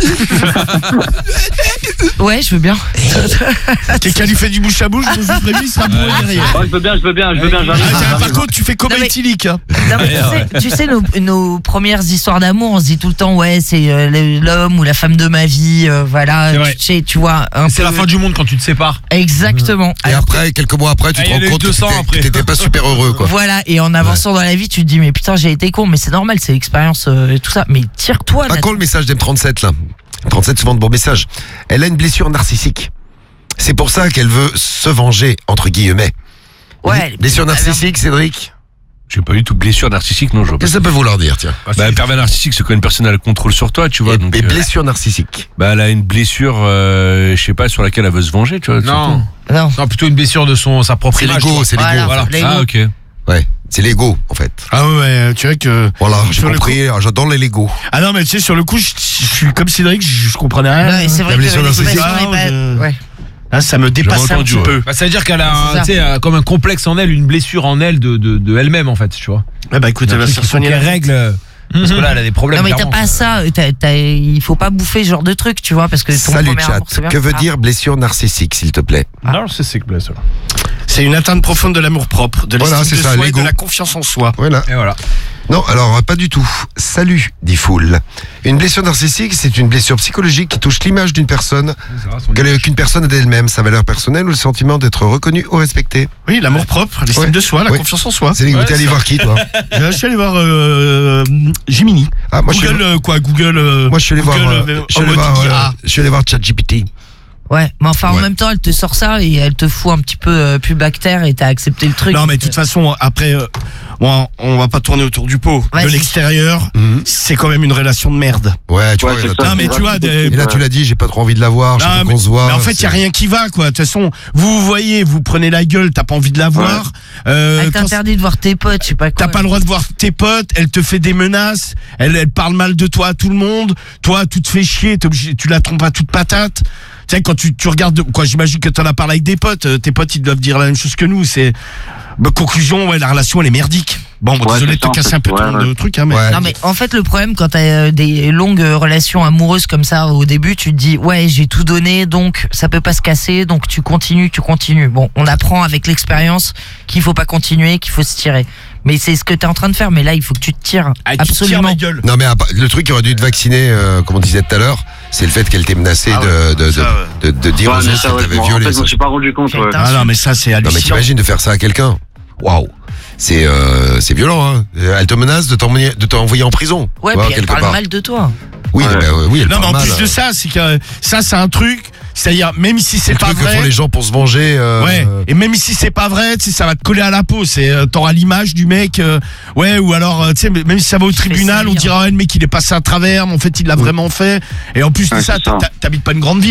Speaker 5: Ouais, je veux bien.
Speaker 3: Quelqu'un lui fait du bouche à bouche, je vous préviens, il sera bourré derrière.
Speaker 6: Oh, je veux bien, je veux bien, je veux bien, j'arrive.
Speaker 3: Ah, tiens, par
Speaker 6: j'arrive.
Speaker 3: contre, tu fais comme
Speaker 5: Non, mais-
Speaker 3: éthylique, hein.
Speaker 5: Non, mais tu sais, tu sais, nos, nos premières histoires d'amour, on se dit tout le temps, ouais, c'est euh, le- l'homme ou la femme de ma vie, euh, voilà,
Speaker 7: C'est vrai.
Speaker 5: tu sais, tu vois. un
Speaker 7: C'est
Speaker 5: peu-
Speaker 7: la fin du monde quand tu te sépares.
Speaker 5: Exactement.
Speaker 2: Et
Speaker 5: Alors,
Speaker 2: après, quelques mois après, tu
Speaker 7: Ah,
Speaker 2: te
Speaker 7: il y en
Speaker 2: rends
Speaker 7: a eu
Speaker 2: compte que
Speaker 7: deux cents
Speaker 2: t'étais-
Speaker 7: après.
Speaker 2: que t'étais pas super heureux, quoi.
Speaker 5: voilà, et en avançant dans la vie, tu te dis, mais putain, j'ai été con, mais c'est normal, c'est l'expérience euh, et tout ça. Mais tire-toi,
Speaker 2: Pas
Speaker 5: là.
Speaker 2: con le message d'M trente-sept, là. trente-sept, souvent de bons messages. Elle a une blessure narcissique. C'est pour ça qu'elle veut se venger, entre guillemets.
Speaker 5: Ouais.
Speaker 2: Blessure narcissique, Cédric?
Speaker 4: J'ai pas du tout blessure narcissique, non, je vois pas.
Speaker 2: Qu'est-ce que ça peut vouloir dire, tiens?
Speaker 4: Bah, un pervers narcissique, c'est quand une personne a le contrôle sur toi, tu vois.
Speaker 2: Et,
Speaker 4: donc,
Speaker 2: et
Speaker 4: euh,
Speaker 2: blessure narcissique.
Speaker 4: bah, elle a une blessure, euh, je sais pas, sur laquelle elle veut se venger, tu vois.
Speaker 7: Non.
Speaker 5: Non.
Speaker 7: Non, plutôt une blessure de son, sa propre
Speaker 2: C'est
Speaker 7: image.
Speaker 2: l'ego, c'est l'ego.
Speaker 5: Voilà,
Speaker 7: Voilà.
Speaker 5: l'ego.
Speaker 4: surtout. Ah, ok.
Speaker 2: Ouais, c'est l'ego, en fait.
Speaker 3: Ah ouais, tu vois que.
Speaker 2: Voilà, j'ai
Speaker 3: Sur le
Speaker 2: compris, j'adore les Lego.
Speaker 3: Ah non, mais tu sais, sur le coup, je, je suis comme Cédric, je, je comprenais rien.
Speaker 5: Ouais, c'est vrai
Speaker 2: La
Speaker 5: que
Speaker 2: blessure narcissique.
Speaker 5: l'expression est pas-
Speaker 3: Ah, je-
Speaker 5: ouais.
Speaker 3: Ah, ça me dépasse un
Speaker 4: entendu,
Speaker 3: petit
Speaker 4: ouais.
Speaker 3: peu.
Speaker 7: Bah, ça veut dire qu'elle a,
Speaker 5: C'est
Speaker 7: un,
Speaker 5: ça.
Speaker 7: tu sais, euh, comme un complexe en elle, une blessure en elle de, de, de elle-même, en fait, tu vois.
Speaker 3: Ah bah écoute, elle va se faire soigner
Speaker 7: les
Speaker 3: la
Speaker 7: règles. Parce que là, elle a des problèmes.
Speaker 5: Non, mais t'as
Speaker 7: clairement.
Speaker 5: pas ça, t'as- t'as- il faut pas bouffer ce genre de truc, tu vois, parce que ton
Speaker 2: Salut
Speaker 5: premier
Speaker 2: chat,
Speaker 5: amour, c'est bien.
Speaker 2: que veut
Speaker 5: Ah.
Speaker 2: dire blessure narcissique, s'il te plaît?
Speaker 7: Non, c'est c'est que blessure.
Speaker 3: C'est une atteinte profonde de l'amour propre, de
Speaker 2: Voilà,
Speaker 3: l'estime
Speaker 2: c'est
Speaker 3: de
Speaker 2: ça,
Speaker 3: soi et
Speaker 2: l'ego.
Speaker 3: de la confiance en soi.
Speaker 2: Voilà.
Speaker 7: Et voilà.
Speaker 2: Non, alors euh, pas du tout. Salut, dit Foul. Une blessure narcissique, c'est une blessure psychologique qui touche l'image d'une personne, qu'elle- qu'une personne a d'elle-même, sa valeur personnelle ou le sentiment d'être reconnue ou respectée.
Speaker 3: Oui, l'amour propre, l'estime
Speaker 2: Ouais.
Speaker 3: de soi, la
Speaker 2: Ouais.
Speaker 3: confiance en soi.
Speaker 2: C'est les
Speaker 7: Ouais,
Speaker 2: t'es allé
Speaker 7: ça.
Speaker 2: voir qui, toi?
Speaker 3: Je suis allé voir euh, Gemini.
Speaker 2: Ah, moi, je suis
Speaker 3: Google,
Speaker 2: allé-
Speaker 3: euh, quoi, Google. euh,
Speaker 2: Moi, je suis allé voir,
Speaker 3: Google,
Speaker 2: euh,
Speaker 3: euh,
Speaker 2: je suis
Speaker 3: en
Speaker 2: allé
Speaker 3: mode
Speaker 2: voir,
Speaker 3: I A.
Speaker 2: euh, je suis allé voir ChatGPT.
Speaker 5: Ouais, mais enfin en
Speaker 2: Ouais.
Speaker 5: même temps, elle te sort ça et elle te fout un petit peu euh, plus bactère et t'as accepté le truc.
Speaker 3: Non, mais de toute façon, après, euh, bon, on va pas tourner autour du pot.
Speaker 5: Ouais,
Speaker 3: de
Speaker 5: si.
Speaker 3: l'extérieur,
Speaker 2: Mhm.
Speaker 3: c'est quand même une relation de merde.
Speaker 2: Ouais, tu
Speaker 6: Ouais,
Speaker 2: vois.
Speaker 6: c'est
Speaker 2: là,
Speaker 6: ça.
Speaker 3: Non, mais tu vois, des-
Speaker 2: Et là, tu l'as dit, j'ai pas trop envie de la voir, je
Speaker 3: Non,
Speaker 2: veux
Speaker 3: mais,
Speaker 2: qu'on se voit.
Speaker 3: mais en fait, il y
Speaker 2: c'est-
Speaker 3: a rien qui va, quoi. De toute façon, vous vous voyez, vous prenez la gueule, t'as pas envie de la voir. Euh,
Speaker 5: Elle
Speaker 3: quand
Speaker 5: t'interdit de voir tes potes, je sais pas quoi.
Speaker 3: T'as pas le droit de voir tes potes, elle te fait des menaces, elle, elle parle mal de toi à tout le monde, toi, tout te fait chier, t'es obligé, tu la trompes à toute patate. Tu sais, quand tu, tu regardes, quoi, j'imagine que t'en as parlé avec des potes, euh, tes potes, ils doivent dire la même chose que nous, c'est, bah, conclusion, ouais, la relation, elle est merdique. Bon, bon,
Speaker 6: Ouais,
Speaker 3: désolé
Speaker 6: c'est
Speaker 3: de te
Speaker 6: ça, en
Speaker 3: casser
Speaker 6: fait.
Speaker 3: un peu ton
Speaker 6: Ouais,
Speaker 3: euh, truc, hein, mais.
Speaker 2: Ouais.
Speaker 5: Non, mais en fait, le problème quand t'as euh, des longues relations amoureuses comme ça au début, tu te dis ouais, j'ai tout donné, donc ça peut pas se casser, donc tu continues, tu continues. Bon, on apprend avec l'expérience qu'il faut pas continuer, qu'il faut se tirer. Mais c'est ce que t'es en train de faire, mais là, il faut que tu te tires.
Speaker 3: Ah, tu te tires
Speaker 5: absolument.
Speaker 3: ma gueule.
Speaker 2: Non, mais à part- le truc qui aurait dû te vacciner, euh, comme on disait tout à l'heure, c'est le fait qu'elle t'ait menacé
Speaker 3: Ah
Speaker 2: de,
Speaker 3: ouais,
Speaker 2: de, de,
Speaker 3: ça,
Speaker 2: de, de dire
Speaker 6: Ouais,
Speaker 2: aux
Speaker 6: mais
Speaker 2: autres
Speaker 6: ça,
Speaker 2: qu'elle
Speaker 6: ouais,
Speaker 2: t'avait
Speaker 6: bon, en
Speaker 2: violé.
Speaker 6: fait, je
Speaker 2: ça.
Speaker 6: me suis pas rendu compte. Ouais.
Speaker 3: Ah non, mais ça, c'est
Speaker 2: Non, mais
Speaker 3: hallucinant.
Speaker 2: t'imagines de faire ça à quelqu'un? Waouh! C'est euh, c'est violent, hein. Elle te menace de t'envoyer de t'envoyer en prison.
Speaker 5: Ouais,
Speaker 2: tu vois,
Speaker 5: puis elle
Speaker 2: quelque
Speaker 5: parle
Speaker 2: part.
Speaker 5: mal de toi.
Speaker 2: Oui,
Speaker 6: Ouais.
Speaker 2: bah, euh, oui, elle
Speaker 3: Non, mais
Speaker 2: parle
Speaker 3: en
Speaker 2: mal.
Speaker 3: plus de ça, c'est que ça, c'est un truc, c'est-à-dire, même si c'est
Speaker 2: le
Speaker 3: pas
Speaker 2: truc que
Speaker 3: vrai.
Speaker 2: font les gens pour se venger. euh,
Speaker 3: Ouais,
Speaker 2: euh,
Speaker 3: et même si c'est pas vrai, tu sais, ça va te coller à la peau. C'est, euh, t'auras l'image du mec, euh, ouais, ou alors, euh, tu sais, même si ça va au tribunal, on
Speaker 5: salir.
Speaker 3: dira, ouais, le mec, il est passé à travers, mais en fait, il l'a vraiment fait. Et en plus de
Speaker 6: Ouais,
Speaker 3: ça,
Speaker 6: c'est ça.
Speaker 3: t'ha- t'habites pas une grande ville.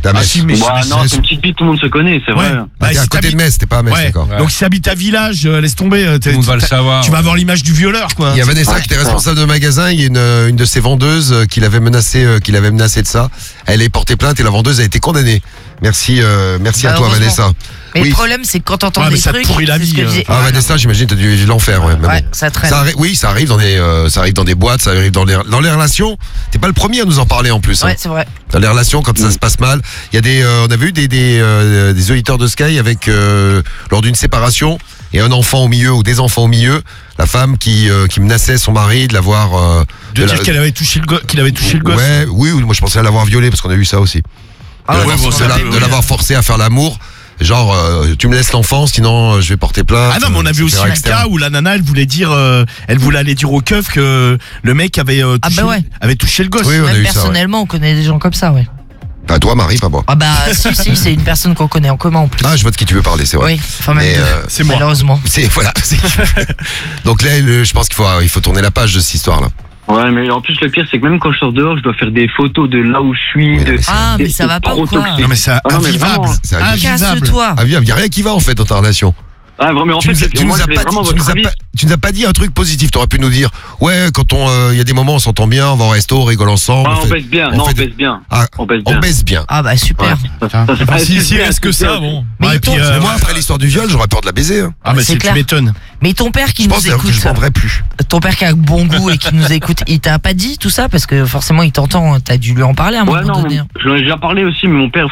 Speaker 2: À
Speaker 3: Ah
Speaker 2: Metz.
Speaker 3: si, mais
Speaker 6: Bah,
Speaker 3: je-
Speaker 6: non, c'est une petite ville, tout le monde se connaît, c'est
Speaker 3: Ouais.
Speaker 6: vrai.
Speaker 2: Bah, t'es
Speaker 3: si
Speaker 2: à côté de
Speaker 3: t'habites-
Speaker 2: Metz, t'es pas à Metz,
Speaker 3: Ouais.
Speaker 2: d'accord.
Speaker 3: Donc si t'habites à village, euh, laisse tomber. euh,
Speaker 4: Tout
Speaker 3: t'es-
Speaker 4: le monde va le
Speaker 3: t'as-
Speaker 4: savoir.
Speaker 3: Tu vas avoir l'image du violeur, quoi.
Speaker 2: Il y a Vanessa
Speaker 6: Ouais,
Speaker 2: qui était
Speaker 6: ça.
Speaker 2: responsable de magasin, il y a une, euh, une de ses vendeuses euh, qui l'avait menacé, euh, qui l'avait menacé de ça. Elle est portée plainte et la vendeuse a été condamnée. Merci, euh, merci
Speaker 5: Bah,
Speaker 2: à toi
Speaker 5: heureusement.
Speaker 2: Vanessa.
Speaker 5: Mais
Speaker 2: Oui.
Speaker 5: le problème, c'est que quand t'entends
Speaker 3: Ouais, mais
Speaker 5: des
Speaker 3: ça te
Speaker 5: trucs,
Speaker 3: pourrit la
Speaker 5: c'est ce
Speaker 3: vie,
Speaker 5: que je
Speaker 3: euh.
Speaker 5: disais.
Speaker 2: Ah Vanessa, j'imagine t'as dû vivre l'enfer, ouais. mais
Speaker 5: Ouais,
Speaker 2: bon.
Speaker 5: ça traîne.
Speaker 2: Ça arri- oui, ça arrive dans des, euh, ça arrive dans des boîtes, ça arrive dans les, dans les relations. T'es pas le premier à nous en parler en plus. hein.
Speaker 5: Ouais, c'est vrai.
Speaker 2: Dans les relations, quand ça se passe mal, il y a des, euh, on avait eu des des, euh, des auditeurs de Sky avec euh, lors d'une séparation et un enfant au milieu ou des enfants au milieu, la femme qui euh, qui menaçait son mari de l'avoir euh,
Speaker 3: De
Speaker 2: de
Speaker 3: dire
Speaker 2: la-
Speaker 3: qu'elle avait touché le go- qu'il avait touché le gosse.
Speaker 2: Ouais, oui, oui, moi je pensais à l'avoir violé parce qu'on a vu ça aussi.
Speaker 5: Ah
Speaker 2: de
Speaker 5: ouais,
Speaker 2: l'avoir-
Speaker 3: bon,
Speaker 2: de
Speaker 3: ça
Speaker 2: la-
Speaker 3: peut-
Speaker 2: de
Speaker 3: oui.
Speaker 2: l'avoir forcé à faire l'amour. Genre, euh, tu me laisses l'enfant, sinon euh, je vais porter plainte.
Speaker 3: Ah non, mais on a vu
Speaker 2: euh,
Speaker 3: aussi
Speaker 2: et
Speaker 3: le
Speaker 2: cetera,
Speaker 3: cas où la nana, elle voulait dire, euh, elle voulait aller dire au keuf que le mec avait, euh,
Speaker 5: Ah
Speaker 3: touché,
Speaker 5: bah ouais.
Speaker 3: avait touché le gosse.
Speaker 2: Oui, on a
Speaker 5: Même
Speaker 2: eu ça, ouais.
Speaker 5: personnellement, on connaît des gens comme ça, ouais.
Speaker 2: Bah toi, Marie, pas moi.
Speaker 5: Ah bah si, si, c'est une personne qu'on connaît en commun en plus.
Speaker 2: Ah, je vois de qui tu veux parler, c'est vrai.
Speaker 5: Oui, enfin même
Speaker 2: Mais,
Speaker 5: deux,
Speaker 2: euh,
Speaker 3: c'est moi.
Speaker 5: malheureusement.
Speaker 2: C'est voilà. c'est- Donc là, le- je pense qu'il faut, il faut tourner la page de cette histoire-là.
Speaker 6: Ouais, mais en plus, le pire, c'est que même quand je sors dehors, je dois faire des photos de là où je suis.
Speaker 2: Oui,
Speaker 6: de...
Speaker 2: mais c'est-
Speaker 5: Ah, mais ça va pas ou
Speaker 6: trop
Speaker 5: quoi
Speaker 6: toxique.
Speaker 3: Non mais c'est
Speaker 6: Ah non, mais
Speaker 3: invivable.
Speaker 6: vraiment.
Speaker 2: C'est
Speaker 3: Invivable.
Speaker 5: Casse-toi.
Speaker 2: Ah, il n'y a rien qui va en fait dans ta relation.
Speaker 6: Ah, vraiment, en
Speaker 2: Tu
Speaker 6: fait,
Speaker 2: nous, as,
Speaker 6: c'est-
Speaker 2: tu
Speaker 6: moi,
Speaker 2: nous as
Speaker 6: je voulais
Speaker 2: pas,
Speaker 6: vraiment
Speaker 2: dit- tu
Speaker 6: votre
Speaker 2: nous as
Speaker 6: avis.
Speaker 2: pas- tu nous as pas dit un truc positif. T'aurais pu nous dire, ouais, quand on, euh, il y a des moments, on s'entend bien, on va au resto, on rigole ensemble.
Speaker 6: Ah, on
Speaker 2: fait-
Speaker 6: baisse bien,
Speaker 2: on
Speaker 6: non, on
Speaker 2: fait des-
Speaker 6: baisse bien.
Speaker 2: Ah,
Speaker 6: On baisse
Speaker 2: on
Speaker 6: bien.
Speaker 2: baisse bien.
Speaker 5: Ah bah super.
Speaker 6: Ça, ça, c'est pas-
Speaker 7: Si,
Speaker 6: c'est
Speaker 7: si,
Speaker 6: bien,
Speaker 7: reste que
Speaker 6: c'est
Speaker 7: ça,
Speaker 6: bien.
Speaker 7: bon.
Speaker 5: Mais
Speaker 3: Ouais, et
Speaker 5: ton-
Speaker 3: puis, euh,
Speaker 2: Moi, après l'histoire du viol, j'aurais peur de la baiser. hein.
Speaker 3: Ah bah
Speaker 5: c'est
Speaker 3: c'est tu
Speaker 5: clair.
Speaker 3: m'étonnes.
Speaker 5: Mais ton père qui
Speaker 2: Je
Speaker 5: nous
Speaker 2: pense d'ailleurs que
Speaker 5: écoute,
Speaker 2: je vendrais plus.
Speaker 5: ton père qui a bon goût et qui nous écoute, il t'a pas dit tout ça parce que forcément il t'entend, t'as dû lui en parler à un
Speaker 6: Ouais,
Speaker 5: moment
Speaker 6: non,
Speaker 5: donné. hein.
Speaker 6: je l'en ai déjà parlé aussi, mais mon père,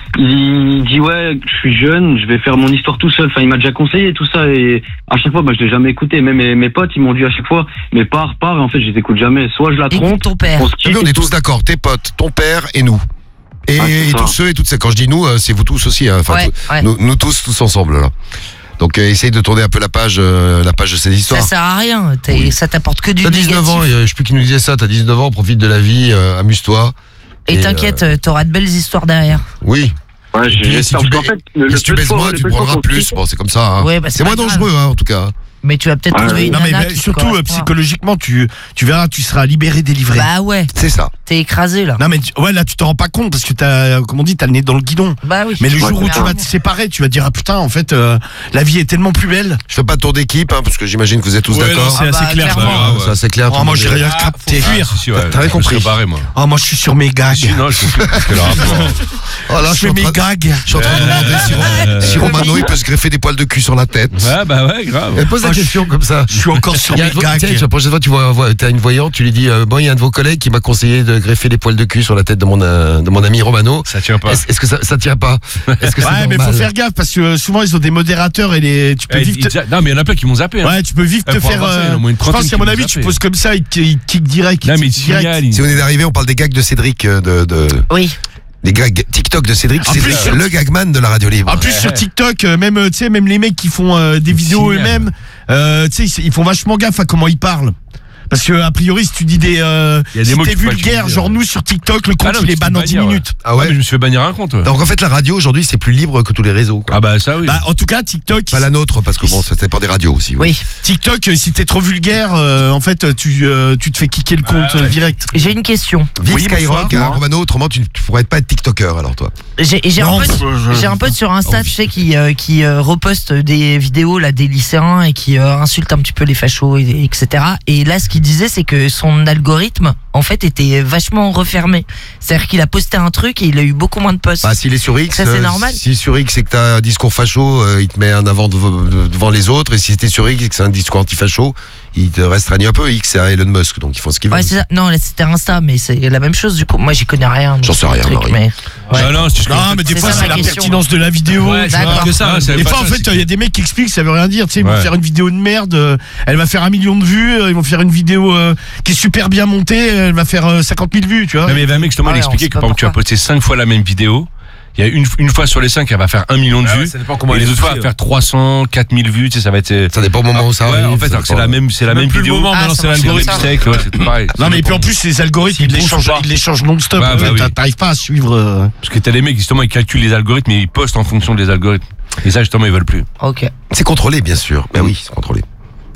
Speaker 6: il dit ouais, je suis jeune, je vais faire mon histoire tout seul. Enfin, il m'a déjà conseillé tout ça et à chaque fois, bah, je l'ai jamais écouté. Même mes, mes potes, ils m'ont dit à chaque fois, mais pars, pars. Et en fait, je les écoute jamais. Soit je la
Speaker 5: Écoute
Speaker 6: trompe,
Speaker 5: ton père.
Speaker 6: on se
Speaker 2: Ah
Speaker 6: quitte.
Speaker 2: oui, on
Speaker 6: et
Speaker 2: est
Speaker 6: tout.
Speaker 2: tous d'accord. Tes potes, ton père et nous. Et,
Speaker 6: Ah, c'est
Speaker 2: et
Speaker 6: ça.
Speaker 2: tous ceux et toutes ces. Quand je dis nous, euh, c'est vous tous aussi. hein. Enfin,
Speaker 5: Ouais,
Speaker 2: tout-
Speaker 5: ouais.
Speaker 2: Nous, nous tous, tous ensemble là. Donc euh, essaye de tourner un peu la page, euh, la page de cette histoire.
Speaker 5: Ça sert à rien. T'es-
Speaker 2: Oui.
Speaker 5: Ça t'apporte que du
Speaker 2: T'as
Speaker 5: négatif.
Speaker 2: dix-neuf ans, et, euh, je sais plus qui nous disait ça. T'as dix-neuf ans, profite de la vie, euh, amuse-toi.
Speaker 5: Et
Speaker 2: Et,
Speaker 5: t'inquiète, euh, t'auras de belles histoires derrière.
Speaker 2: Oui.
Speaker 6: Ouais,
Speaker 2: Et puis, si
Speaker 6: j'espère
Speaker 2: tu,
Speaker 6: parce qu'en
Speaker 2: baises-
Speaker 6: fait, le-
Speaker 2: et
Speaker 6: le
Speaker 2: si tu
Speaker 6: peu de
Speaker 2: baises
Speaker 6: fois-
Speaker 2: moins,
Speaker 6: le
Speaker 2: tu
Speaker 6: peu de fois
Speaker 2: prendras
Speaker 6: qu'on se
Speaker 2: plus.
Speaker 6: quitte-
Speaker 2: Bon, c'est comme ça. hein.
Speaker 5: Ouais, bah, c'est
Speaker 2: c'est
Speaker 5: pas
Speaker 2: moins
Speaker 5: grave.
Speaker 2: dangereux, hein, en tout cas.
Speaker 5: Mais tu vas peut-être
Speaker 6: Ah,
Speaker 5: trouver
Speaker 6: oui.
Speaker 5: une
Speaker 3: Non mais,
Speaker 5: nana
Speaker 3: mais
Speaker 5: qui te
Speaker 3: surtout euh,
Speaker 5: correspond.
Speaker 3: psychologiquement, tu tu verras, tu seras libéré, délivré.
Speaker 5: Bah ouais,
Speaker 2: C'est ça.
Speaker 5: t'es écrasé là.
Speaker 3: Non mais tu- ouais là tu t'en rends pas compte parce que t'as, comme on dit, t'as le nez dans le guidon.
Speaker 5: Bah oui.
Speaker 3: Mais le
Speaker 6: Ouais,
Speaker 3: jour où tu vas
Speaker 5: clairement.
Speaker 3: te séparer, tu vas te dire ah putain en fait euh, la vie est tellement plus belle.
Speaker 2: Je fais pas de tour d'équipe, hein, parce que j'imagine que vous êtes tous
Speaker 7: Ouais, non,
Speaker 2: d'accord.
Speaker 7: c'est
Speaker 5: Ah bah,
Speaker 7: assez clair.
Speaker 5: clairement.
Speaker 7: ça,
Speaker 2: Ah,
Speaker 7: ouais.
Speaker 2: Ça, c'est clair.
Speaker 3: Oh,
Speaker 2: tout
Speaker 3: moi
Speaker 2: le
Speaker 3: j'ai
Speaker 2: monde est-
Speaker 3: rien
Speaker 4: Ah,
Speaker 3: capté.
Speaker 4: faut- ah, si, si, ouais,
Speaker 2: T'as rien
Speaker 4: je
Speaker 2: compris.
Speaker 4: serais barré, moi.
Speaker 3: Oh moi je suis sur mes gags.
Speaker 4: Si, non, je sais plus parce que le rapport.
Speaker 2: Oh là,
Speaker 3: je
Speaker 2: je suis
Speaker 3: fais
Speaker 2: en
Speaker 3: mes
Speaker 2: train-
Speaker 3: gags.
Speaker 2: je suis en train de me demander si,
Speaker 4: Euh,
Speaker 2: si Romano il peut se greffer des poils de cul sur la tête.
Speaker 4: Ouais, bah ouais, grave.
Speaker 2: Elle pose la
Speaker 3: Oh, je-
Speaker 2: question comme ça.
Speaker 3: Je suis encore sur
Speaker 2: Il y a
Speaker 3: mes
Speaker 2: un vo- tiens,
Speaker 3: gags.
Speaker 2: la prochaine fois tu vois, vois- t'as une voyante, tu lui dis euh, bon, il y a un de vos collègues qui m'a conseillé de greffer des poils de cul sur la tête de mon euh, de mon ami Romano.
Speaker 4: Ça tient pas.
Speaker 2: Est-ce est-ce que ça, ça tient pas? Est-ce que c'est
Speaker 3: Ouais mais
Speaker 2: normal?
Speaker 3: faut faire gaffe parce que euh, souvent ils ont des modérateurs et les tu peux
Speaker 4: Eh,
Speaker 3: vivre.
Speaker 4: il-
Speaker 3: te-
Speaker 4: il- Non, mais il y en a plein qui m'ont zappé. hein.
Speaker 3: Ouais tu peux vivre
Speaker 4: Eh,
Speaker 3: te
Speaker 4: pour
Speaker 3: faire.
Speaker 4: avoir ça, il y en a
Speaker 3: euh,
Speaker 4: au moins une
Speaker 3: Je pense
Speaker 4: trentaine
Speaker 3: qu'à
Speaker 4: qui
Speaker 3: mon
Speaker 4: m'ont
Speaker 3: avis tu
Speaker 4: zappé.
Speaker 3: poses comme ça, ils te- ils te kick direct.
Speaker 4: Là,
Speaker 3: ils
Speaker 4: mais
Speaker 3: te
Speaker 4: il
Speaker 3: direct.
Speaker 4: signale. il-
Speaker 2: Si on est arrivé, on parle des gags de Cédric euh, de, de
Speaker 5: Oui.
Speaker 2: des gags TikTok de Cédric.
Speaker 3: En
Speaker 2: Cédric,
Speaker 3: plus,
Speaker 2: le gagman de la radio libre.
Speaker 3: En plus sur TikTok, euh, même euh, tu sais, même les mecs qui font euh, des
Speaker 4: Ils
Speaker 3: vidéos
Speaker 4: signalent.
Speaker 3: eux-mêmes, euh, tu sais, ils- ils font vachement gaffe à comment ils parlent. Parce que a priori, si tu dis des, euh,
Speaker 4: Il y a des
Speaker 3: si
Speaker 4: mots
Speaker 3: t'es
Speaker 4: qu'il faut pas
Speaker 3: vulgaire,
Speaker 4: utiliser,
Speaker 3: genre
Speaker 4: ouais.
Speaker 3: nous sur TikTok, le compte
Speaker 4: Ah non,
Speaker 3: il
Speaker 4: mais
Speaker 3: est
Speaker 4: tu
Speaker 3: ban
Speaker 4: peux
Speaker 3: en
Speaker 4: pas
Speaker 3: dix
Speaker 4: dire, ouais.
Speaker 3: minutes.
Speaker 2: Ah
Speaker 4: Ah
Speaker 2: ouais.
Speaker 4: mais je me suis fait bannir un compte. ouais.
Speaker 2: Donc en fait la radio aujourd'hui c'est plus libre que tous les réseaux. quoi.
Speaker 4: Ah bah ça oui.
Speaker 3: Bah en tout cas TikTok,
Speaker 2: Pas la nôtre parce que bon ça dépend des radios aussi. ouais.
Speaker 5: Oui.
Speaker 3: TikTok, euh, si t'es trop vulgaire, euh, en fait tu euh, tu te fais kicker le compte euh, direct.
Speaker 5: J'ai une question.
Speaker 2: Vive
Speaker 3: Oui,
Speaker 2: Skyrock,
Speaker 3: bonsoir.
Speaker 2: hein, Romano, autrement tu, tu pourrais pas être TikToker alors toi.
Speaker 5: J'ai j'ai un
Speaker 3: Non,
Speaker 5: pote,
Speaker 3: je- je-
Speaker 5: j'ai un pote sur Insta, tu sais, qui euh, qui euh, reposte des vidéos là des lycéens et qui euh, insulte un petit peu les fachos et, etc. Et là, ce qu'il disait, c'est que son algorithme, en fait, était vachement refermé. C'est-à-dire qu'il a posté un truc et il a eu beaucoup moins de posts.
Speaker 2: Bah s'il est sur X,
Speaker 5: Ça, c'est
Speaker 2: euh,
Speaker 5: normal.
Speaker 2: si sur X c'est que t'as un discours facho, euh, il te met en avant dev- devant les autres, et si t'es sur X et que c'est un discours anti-facho, il te restreigne un peu. X c'est à Elon Musk, donc ils font ce qu'ils veulent.
Speaker 5: Ouais, c'est ça. Non, là, c'était Insta, mais c'est la même chose du coup. Moi, j'y connais rien. donc
Speaker 2: J'en sais
Speaker 5: c'est un
Speaker 2: rien,
Speaker 5: truc,
Speaker 2: Marie.
Speaker 5: mais ouais.
Speaker 4: Ah non, c'est juste que-
Speaker 3: Non mais des
Speaker 5: C'est
Speaker 3: fois
Speaker 5: ça,
Speaker 3: c'est
Speaker 5: ma
Speaker 3: la
Speaker 5: question.
Speaker 3: pertinence de la vidéo.
Speaker 4: Ouais,
Speaker 3: tu
Speaker 5: d'accord.
Speaker 3: vois.
Speaker 4: que ça.
Speaker 2: Ah,
Speaker 4: c'est
Speaker 3: Des
Speaker 4: pas
Speaker 3: fois en
Speaker 4: ça,
Speaker 3: fait
Speaker 4: c'est
Speaker 3: il y a des mecs qui expliquent ça veut rien dire, tu sais, ils vont
Speaker 4: Ouais.
Speaker 3: faire une vidéo de merde, euh, elle va faire un million de vues, euh, ils vont faire une vidéo euh, qui est super bien montée, elle va faire euh, cinquante mille vues, tu vois.
Speaker 4: Non, mais il y avait un mec justement,
Speaker 5: Ah
Speaker 4: il
Speaker 5: ouais, on
Speaker 4: expliquait
Speaker 5: sait
Speaker 4: que
Speaker 5: pas
Speaker 4: par exemple, tu vas
Speaker 5: pourquoi.
Speaker 4: poster cinq fois la même vidéo. Il y a une, une fois sur les cinq, elle va faire un million de
Speaker 7: Ah ouais,
Speaker 4: vues.
Speaker 7: ça dépend comment
Speaker 4: et
Speaker 7: elle
Speaker 4: les
Speaker 7: est
Speaker 4: autres fois,
Speaker 7: poussée,
Speaker 4: elle va faire trois cents, quatre mille vues. Tu sais, ça va être.
Speaker 2: Ça dépend au moment où ça
Speaker 4: Ouais,
Speaker 2: arrive.
Speaker 4: en fait,
Speaker 2: ça
Speaker 4: alors que c'est
Speaker 2: dépend.
Speaker 4: la même, c'est la
Speaker 7: Même
Speaker 4: même
Speaker 7: plus le
Speaker 4: vidéo.
Speaker 7: moment,
Speaker 5: Ah,
Speaker 7: maintenant
Speaker 5: ça
Speaker 7: c'est
Speaker 5: marche
Speaker 7: l'algorithme.
Speaker 5: comme ça.
Speaker 4: C'est ouais, c'est pareil.
Speaker 3: Non mais et puis en plus les algorithmes ils les
Speaker 7: bouge
Speaker 3: changent,
Speaker 7: pas.
Speaker 3: ils les changent non-stop.
Speaker 4: Ouais,
Speaker 3: En
Speaker 4: bah
Speaker 3: fait,
Speaker 4: oui.
Speaker 3: t'a- T'arrives pas à suivre. euh,
Speaker 4: Parce que t'as des mecs, justement, ils calculent les algorithmes et ils postent en fonction des algorithmes. Et ça, justement, ils veulent plus.
Speaker 5: ok.
Speaker 2: C'est contrôlé bien sûr. Ben oui, c'est contrôlé.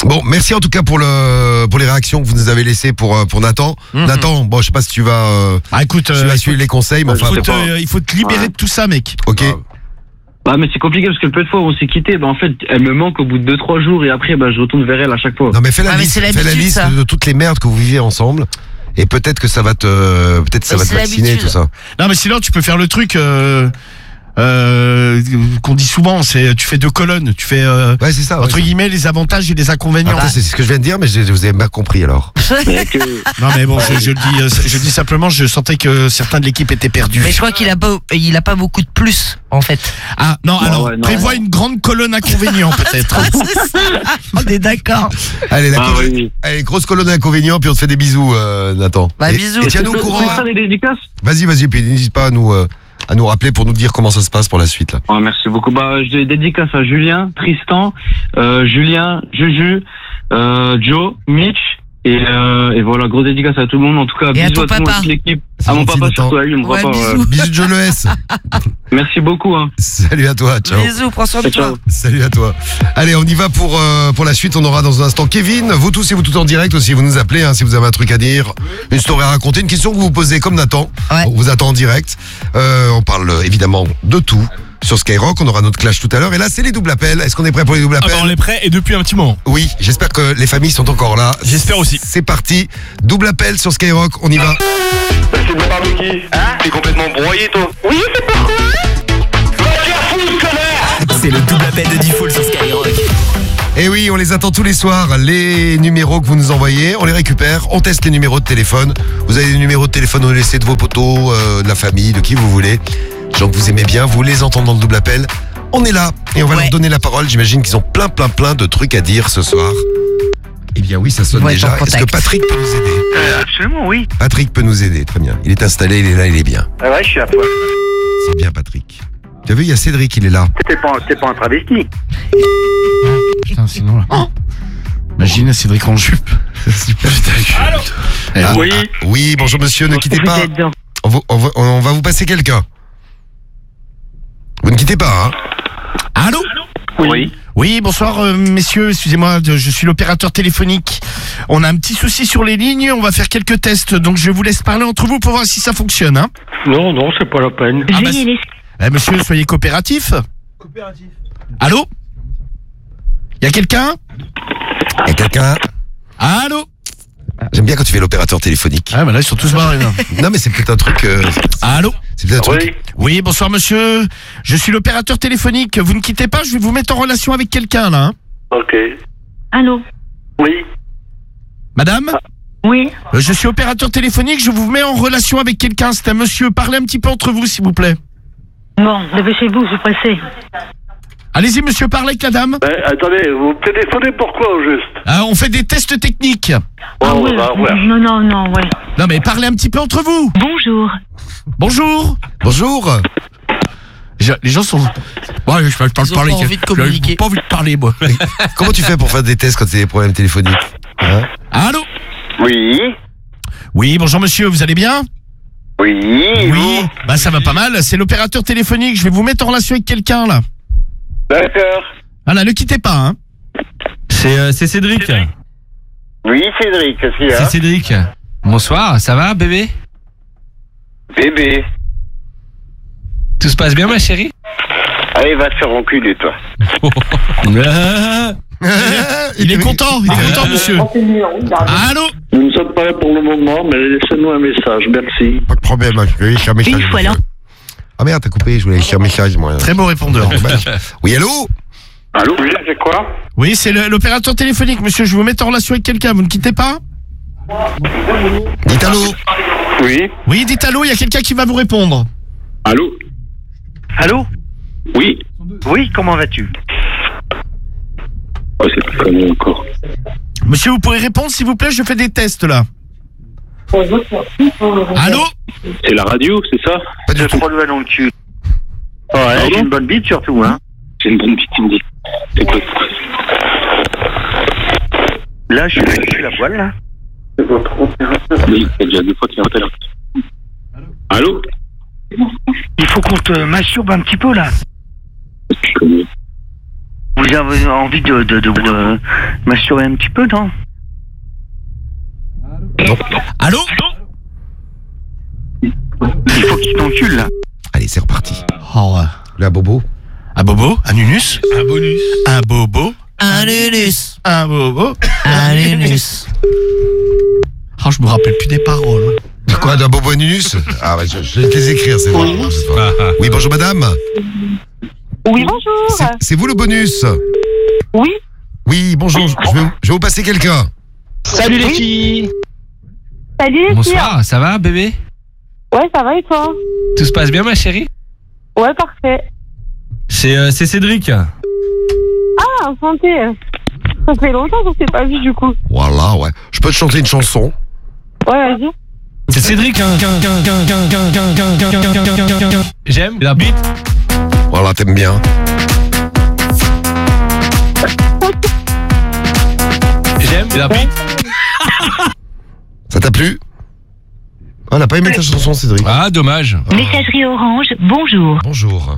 Speaker 2: Bon, merci en tout cas pour le pour les réactions que vous nous avez laissées pour euh, pour Nathan.
Speaker 3: Mhm.
Speaker 2: Nathan, bon, je sais pas si tu vas euh,
Speaker 3: Ah écoute,
Speaker 2: tu
Speaker 3: euh,
Speaker 2: vas
Speaker 3: il
Speaker 2: suivre
Speaker 3: faut-
Speaker 2: les conseils, mais
Speaker 3: il
Speaker 2: enfin,
Speaker 3: faut, te, euh, il faut te libérer
Speaker 6: Ouais.
Speaker 3: de tout ça, mec.
Speaker 2: ok.
Speaker 6: Bah, mais c'est compliqué parce que le peu de fois où on s'est quitté, bah, en fait, elle me manque au bout de deux trois jours et après, bah, je retourne vers elle à chaque fois.
Speaker 2: Non mais fais la
Speaker 5: Ah, mais
Speaker 2: liste,
Speaker 5: c'est
Speaker 2: fais la
Speaker 5: l'habitude,
Speaker 2: liste
Speaker 5: ça.
Speaker 2: de toutes les merdes que vous vivez ensemble. Et peut-être que ça va te, peut-être ça
Speaker 5: Mais
Speaker 2: va te
Speaker 5: c'est
Speaker 2: vacciner
Speaker 5: l'habitude.
Speaker 2: tout ça.
Speaker 3: Non, mais sinon, tu peux faire le truc euh, euh, qu'on dit souvent, c'est tu fais deux colonnes. Tu fais, euh,
Speaker 2: Ouais, c'est ça. ouais,
Speaker 3: entre
Speaker 2: c'est-
Speaker 3: guillemets, les avantages et les inconvénients.
Speaker 2: Après, c'est ce que je viens de dire, mais je, vous avez mal compris alors.
Speaker 6: Mais que-
Speaker 3: Non, mais bon, je, je le dis, euh, je le dis simplement, je sentais que certains de l'équipe étaient perdus.
Speaker 5: Mais je crois qu'il a pas, il a pas beaucoup de plus, en fait.
Speaker 3: Ah, non,
Speaker 6: Non,
Speaker 3: alors,
Speaker 6: ouais, non.
Speaker 3: prévois une grande colonne inconvénients, peut-être.
Speaker 5: On est d'accord.
Speaker 2: Allez, la
Speaker 6: Ah,
Speaker 2: colo-
Speaker 6: oui.
Speaker 2: Allez, grosse colonne d'inconvénients, puis on te fait des bisous, euh, Nathan.
Speaker 5: Bah,
Speaker 2: Et-
Speaker 5: bisous.
Speaker 2: Et tiens-nous au
Speaker 6: Tu
Speaker 2: courant.
Speaker 6: feras des dédicaces?
Speaker 2: Vas-y, vas-y, puis n'hésite pas à nous, euh, à nous rappeler pour nous dire comment ça se passe pour la suite là.
Speaker 6: Ouais, merci beaucoup. Bah, je les dédicace à Julien, Tristan, euh, Julien, Juju, euh, Joe, Mitch. Et, euh, et voilà, gros dédicace à tout le monde. En tout cas,
Speaker 5: Et à
Speaker 6: bisous
Speaker 5: ton
Speaker 6: à tout le monde,
Speaker 5: papa.
Speaker 6: toute l'équipe.
Speaker 2: C'est
Speaker 6: À mon
Speaker 2: gentil,
Speaker 6: papa,
Speaker 2: Nathan.
Speaker 6: surtout à lui, il me voit
Speaker 5: Ouais,
Speaker 6: pas.
Speaker 5: bisous.
Speaker 6: euh,
Speaker 2: Bisous de Joe Le S.
Speaker 6: Merci beaucoup. Hein.
Speaker 2: Salut à toi, ciao.
Speaker 5: Bisous, prends soin de
Speaker 6: Ciao.
Speaker 5: toi.
Speaker 2: Salut à toi. Allez, on y va pour euh, pour la suite. On aura dans un instant Kevin. Vous tous et vous tout en direct aussi. Vous nous appelez hein, si vous avez un truc à dire, une story à raconter, une question que vous vous posez comme Nathan.
Speaker 5: Ouais.
Speaker 2: On vous attend en direct. Euh, on parle euh, évidemment de tout sur Skyrock. On aura notre clash tout à l'heure. Et là, c'est les doubles appels. Est-ce qu'on est prêt pour les doubles
Speaker 7: Ah
Speaker 2: appels
Speaker 7: bah on est prêt et depuis un petit moment.
Speaker 2: Oui. J'espère que les familles sont encore là.
Speaker 7: J'espère aussi.
Speaker 2: C'est parti. Double appel sur Skyrock. On y va.
Speaker 11: C'est de barbecue. Hein? T'es complètement broyé, toi. Oui, c'est pourquoi? Va te faire foutre, connard!
Speaker 1: C'est le double appel de Diffoul sur Skyrock.
Speaker 2: Et oui, on les attend tous les soirs. Les numéros que vous nous envoyez, on les récupère. On teste les numéros de téléphone. Vous avez des numéros de téléphone, on les laisse de vos potos, euh, de la famille, de qui vous voulez. Des gens que vous aimez bien, vous les entendez dans le double appel. On est là et on va
Speaker 5: Ouais.
Speaker 2: leur donner la parole. J'imagine qu'ils ont plein, plein, plein de trucs à dire ce soir. Eh bien oui, ça sonne
Speaker 5: Ils vont être
Speaker 2: déjà.
Speaker 5: en
Speaker 2: Est-ce que
Speaker 5: contact.
Speaker 2: Patrick peut nous aider?
Speaker 11: Euh, absolument, oui.
Speaker 2: Patrick peut nous aider, très bien. Il est installé, il est là, il est bien.
Speaker 11: Ah ouais, je suis à poil.
Speaker 2: C'est bien Patrick. Tu as vu, il y a Cédric, il est là.
Speaker 11: T'es pas, t'es pas un travesti.
Speaker 3: Putain, sinon là. Oh Imagine Cédric en jupe.
Speaker 2: Super.
Speaker 3: Eh,
Speaker 2: Ah,
Speaker 11: Oui.
Speaker 2: ah, oui, bonjour monsieur, ne quittez
Speaker 6: Vous
Speaker 2: pas.
Speaker 6: êtes bien.
Speaker 2: On va, on va- on va vous passer quelqu'un. Vous ne quittez pas, hein?
Speaker 3: Allô?
Speaker 11: Oui.
Speaker 3: Oui, bonsoir euh, messieurs, excusez-moi, de- je suis l'opérateur téléphonique. On a un petit souci sur les lignes, on va faire quelques tests, donc je vous laisse parler entre vous pour voir si ça fonctionne. Hein.
Speaker 11: Non, non, c'est pas la peine.
Speaker 3: Ah, bah, eh, monsieur, soyez coopératif.
Speaker 7: Coopératif.
Speaker 3: Allô? Y a quelqu'un?
Speaker 2: Il y a quelqu'un?
Speaker 3: Allô?
Speaker 2: J'aime bien quand tu fais l'opérateur téléphonique.
Speaker 3: Ah bah là ils sont tous barrés là.
Speaker 2: Non mais c'est peut-être un truc. euh,
Speaker 3: Allô?
Speaker 2: c'est peut-être un truc.
Speaker 11: Oui.
Speaker 3: Oui, bonsoir monsieur. Je suis l'opérateur téléphonique. Vous ne quittez pas, je vais vous mettre en relation avec quelqu'un là. Hein.
Speaker 11: Ok.
Speaker 9: Allô?
Speaker 11: Oui.
Speaker 3: Madame?
Speaker 9: Oui.
Speaker 3: Euh, Je suis opérateur téléphonique, je vous mets en relation avec quelqu'un. C'est un monsieur. Parlez un petit peu entre vous s'il vous plaît.
Speaker 9: Bon, dépêchez-vous, je suis pressé.
Speaker 3: Allez-y monsieur, parlez avec la dame.
Speaker 11: Ben, attendez, vous téléphonez pourquoi au juste?
Speaker 3: Ah, on fait des tests techniques.
Speaker 11: Bon,
Speaker 9: ah
Speaker 11: on
Speaker 9: oui,
Speaker 11: va voir.
Speaker 9: non, non, non, ouais.
Speaker 3: Non mais parlez un petit peu entre vous.
Speaker 9: Bonjour.
Speaker 3: Bonjour.
Speaker 2: Bonjour.
Speaker 3: Je- les gens sont... Ouais, je parle pas
Speaker 5: Ils ont
Speaker 3: parler.
Speaker 5: pas envie de communiquer.
Speaker 3: J'ai pas envie de parler moi.
Speaker 2: Comment tu fais pour faire des tests quand tu as des problèmes téléphoniques? Hein?
Speaker 3: Allô?
Speaker 11: Oui.
Speaker 3: Oui, bonjour monsieur, vous allez bien?
Speaker 11: Oui.
Speaker 3: Oui. Bah ça va pas mal, c'est l'opérateur téléphonique, je vais vous mettre en relation avec quelqu'un là.
Speaker 11: D'accord.
Speaker 3: Voilà, ne quittez pas hein.
Speaker 4: C'est euh, c'est Cédric.
Speaker 11: Oui, Cédric, qu'est-ce qu'il y
Speaker 4: C'est
Speaker 11: a?
Speaker 4: Cédric. Bonsoir, ça va bébé?
Speaker 11: Bébé.
Speaker 4: Tout se passe bien ma chérie?
Speaker 11: Allez, va te faire enculer, toi.
Speaker 4: Ah,
Speaker 3: Il est content, il est content monsieur. Allô?
Speaker 6: Nous ne sommes pas là pour le moment, mais laissez-nous un message. Merci.
Speaker 2: Pas de problème, hein, je vais laisser un message.
Speaker 9: Une fois là.
Speaker 2: Ah merde, t'as coupé, je voulais laisser un message moi.
Speaker 3: Très beau répondeur.
Speaker 2: Oui, allô?
Speaker 11: Allô? Oui, c'est quoi?
Speaker 3: Oui, c'est le- l'opérateur téléphonique monsieur, je vais vous mettre en relation avec quelqu'un, vous ne quittez pas?
Speaker 2: Dites allô?
Speaker 11: Oui.
Speaker 3: Oui, dites allô, il y a quelqu'un qui va vous répondre.
Speaker 6: Allô?
Speaker 11: Allô?
Speaker 6: Oui.
Speaker 11: Oui, comment vas-tu?
Speaker 6: Oh, c'est plus connu encore.
Speaker 3: Monsieur, vous pourrez répondre s'il vous plaît, je fais des tests là. Allô?
Speaker 6: C'est la radio, c'est ça?
Speaker 2: Pas du
Speaker 11: J'ai
Speaker 2: tout.
Speaker 11: trop de doigts dans le cul. Ouais,
Speaker 6: Pardon?
Speaker 11: j'ai une bonne bite surtout, hein.
Speaker 6: J'ai une bonne petite qui me dit. C'est quoi?
Speaker 11: Là, je suis, je suis la poêle, là.
Speaker 6: C'est votre opérateur? Oui, c'est déjà deux fois qu'il appelle. Allô?
Speaker 11: Il faut qu'on te masturbe un petit peu, là.
Speaker 6: Je connais. Vous avez envie de, de, de, de masturber un petit peu, non?
Speaker 2: Non.
Speaker 3: Allô?
Speaker 6: Il faut qu'il t'encule, là.
Speaker 2: Allez, c'est reparti.
Speaker 3: Oh, ouais.
Speaker 2: La bobo.
Speaker 3: Un bobo? Un unus?
Speaker 7: Un bonus.
Speaker 3: Un bobo?
Speaker 5: Un unus.
Speaker 3: Un bobo?
Speaker 5: Un unus.
Speaker 3: Oh, je me rappelle plus des paroles.
Speaker 2: Quoi, d'un bobo anus? Ah, ouais, je, je vais te les écrire, c'est vrai. Oui, bonjour madame.
Speaker 12: Oui, bonjour.
Speaker 2: C'est- C'est vous le bonus?
Speaker 12: Oui.
Speaker 2: Oui, bonjour, je vais, je vais vous passer quelqu'un.
Speaker 12: Salut les filles. Salut les filles.
Speaker 13: Bonsoir, ça va bébé?
Speaker 12: Ouais, ça va et toi?
Speaker 13: Tout se passe bien ma chérie?
Speaker 12: Ouais, parfait.
Speaker 13: C'est euh, c'est Cédric.
Speaker 12: Ah, enchanté. Ça fait longtemps qu'on s'est pas vu du coup.
Speaker 2: Voilà, ouais. Je peux te chanter une chanson?
Speaker 12: Ouais, vas-y.
Speaker 13: C'est Cédric. hein. J'aime la bite.
Speaker 2: Voilà, t'aimes bien.
Speaker 13: J'aime la bite.
Speaker 2: Ça t'a plu? Oh, elle a pas aimé ta chanson, Cédric.
Speaker 13: Ah, dommage.
Speaker 14: Messagerie Orange, bonjour.
Speaker 2: Bonjour.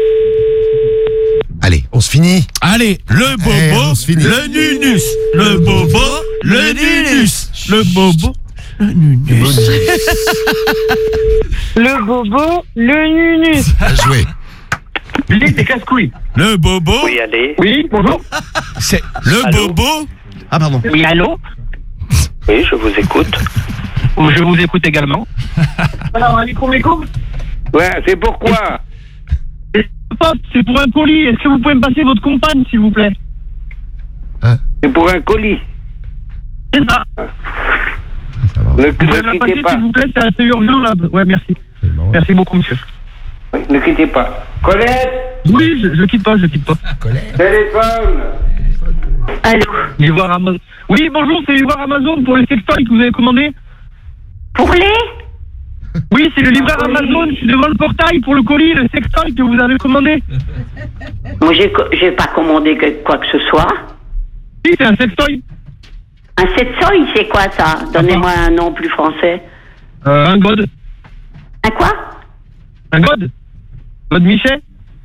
Speaker 2: Allez, on se finit.
Speaker 3: Allez, le bobo,
Speaker 2: Eh, on se finit.
Speaker 3: le nunus. Le bobo, le nunus. Le bobo, le nunus.
Speaker 12: Le bobo, le nunus.
Speaker 2: Bien joué.
Speaker 6: Billy, t'es casse-couille.
Speaker 3: Le bobo.
Speaker 6: Oui, allez. Oui, bonjour.
Speaker 3: C'est le
Speaker 6: Allô?
Speaker 3: bobo. Ah, pardon.
Speaker 6: Oui, allô? Oui, je vous écoute. Je vous écoute également. Alors, alaikum alaikum. Ouais, c'est pourquoi? C'est pour un colis. Est-ce que vous pouvez me passer votre compagne, s'il vous plaît? C'est pour un colis. C'est ça. Ne,
Speaker 11: Vous pouvez me la passer, s'il vous plaît, c'est assez urgent, là. Ouais, merci. Merci beaucoup, monsieur.
Speaker 6: Oui, ne quittez pas. Colette?
Speaker 11: Oui, je, je quitte pas, je quitte pas.
Speaker 6: Colette? Téléphone?
Speaker 11: Allô? Livreur Amazon. Oui, bonjour, c'est livreur Amazon pour les sextoys que vous avez commandés.
Speaker 12: Pour les?
Speaker 11: Oui, c'est le livreur Amazon, je suis devant le portail pour le colis, le sextoy que vous avez commandé.
Speaker 12: Moi, j'ai, co- j'ai pas commandé que- quoi que ce soit.
Speaker 11: Si, c'est un sextoy.
Speaker 12: Un sextoy, c'est quoi ça? Donnez-moi un nom plus français.
Speaker 11: Euh, un god.
Speaker 12: Un quoi?
Speaker 11: Un god. God Michel.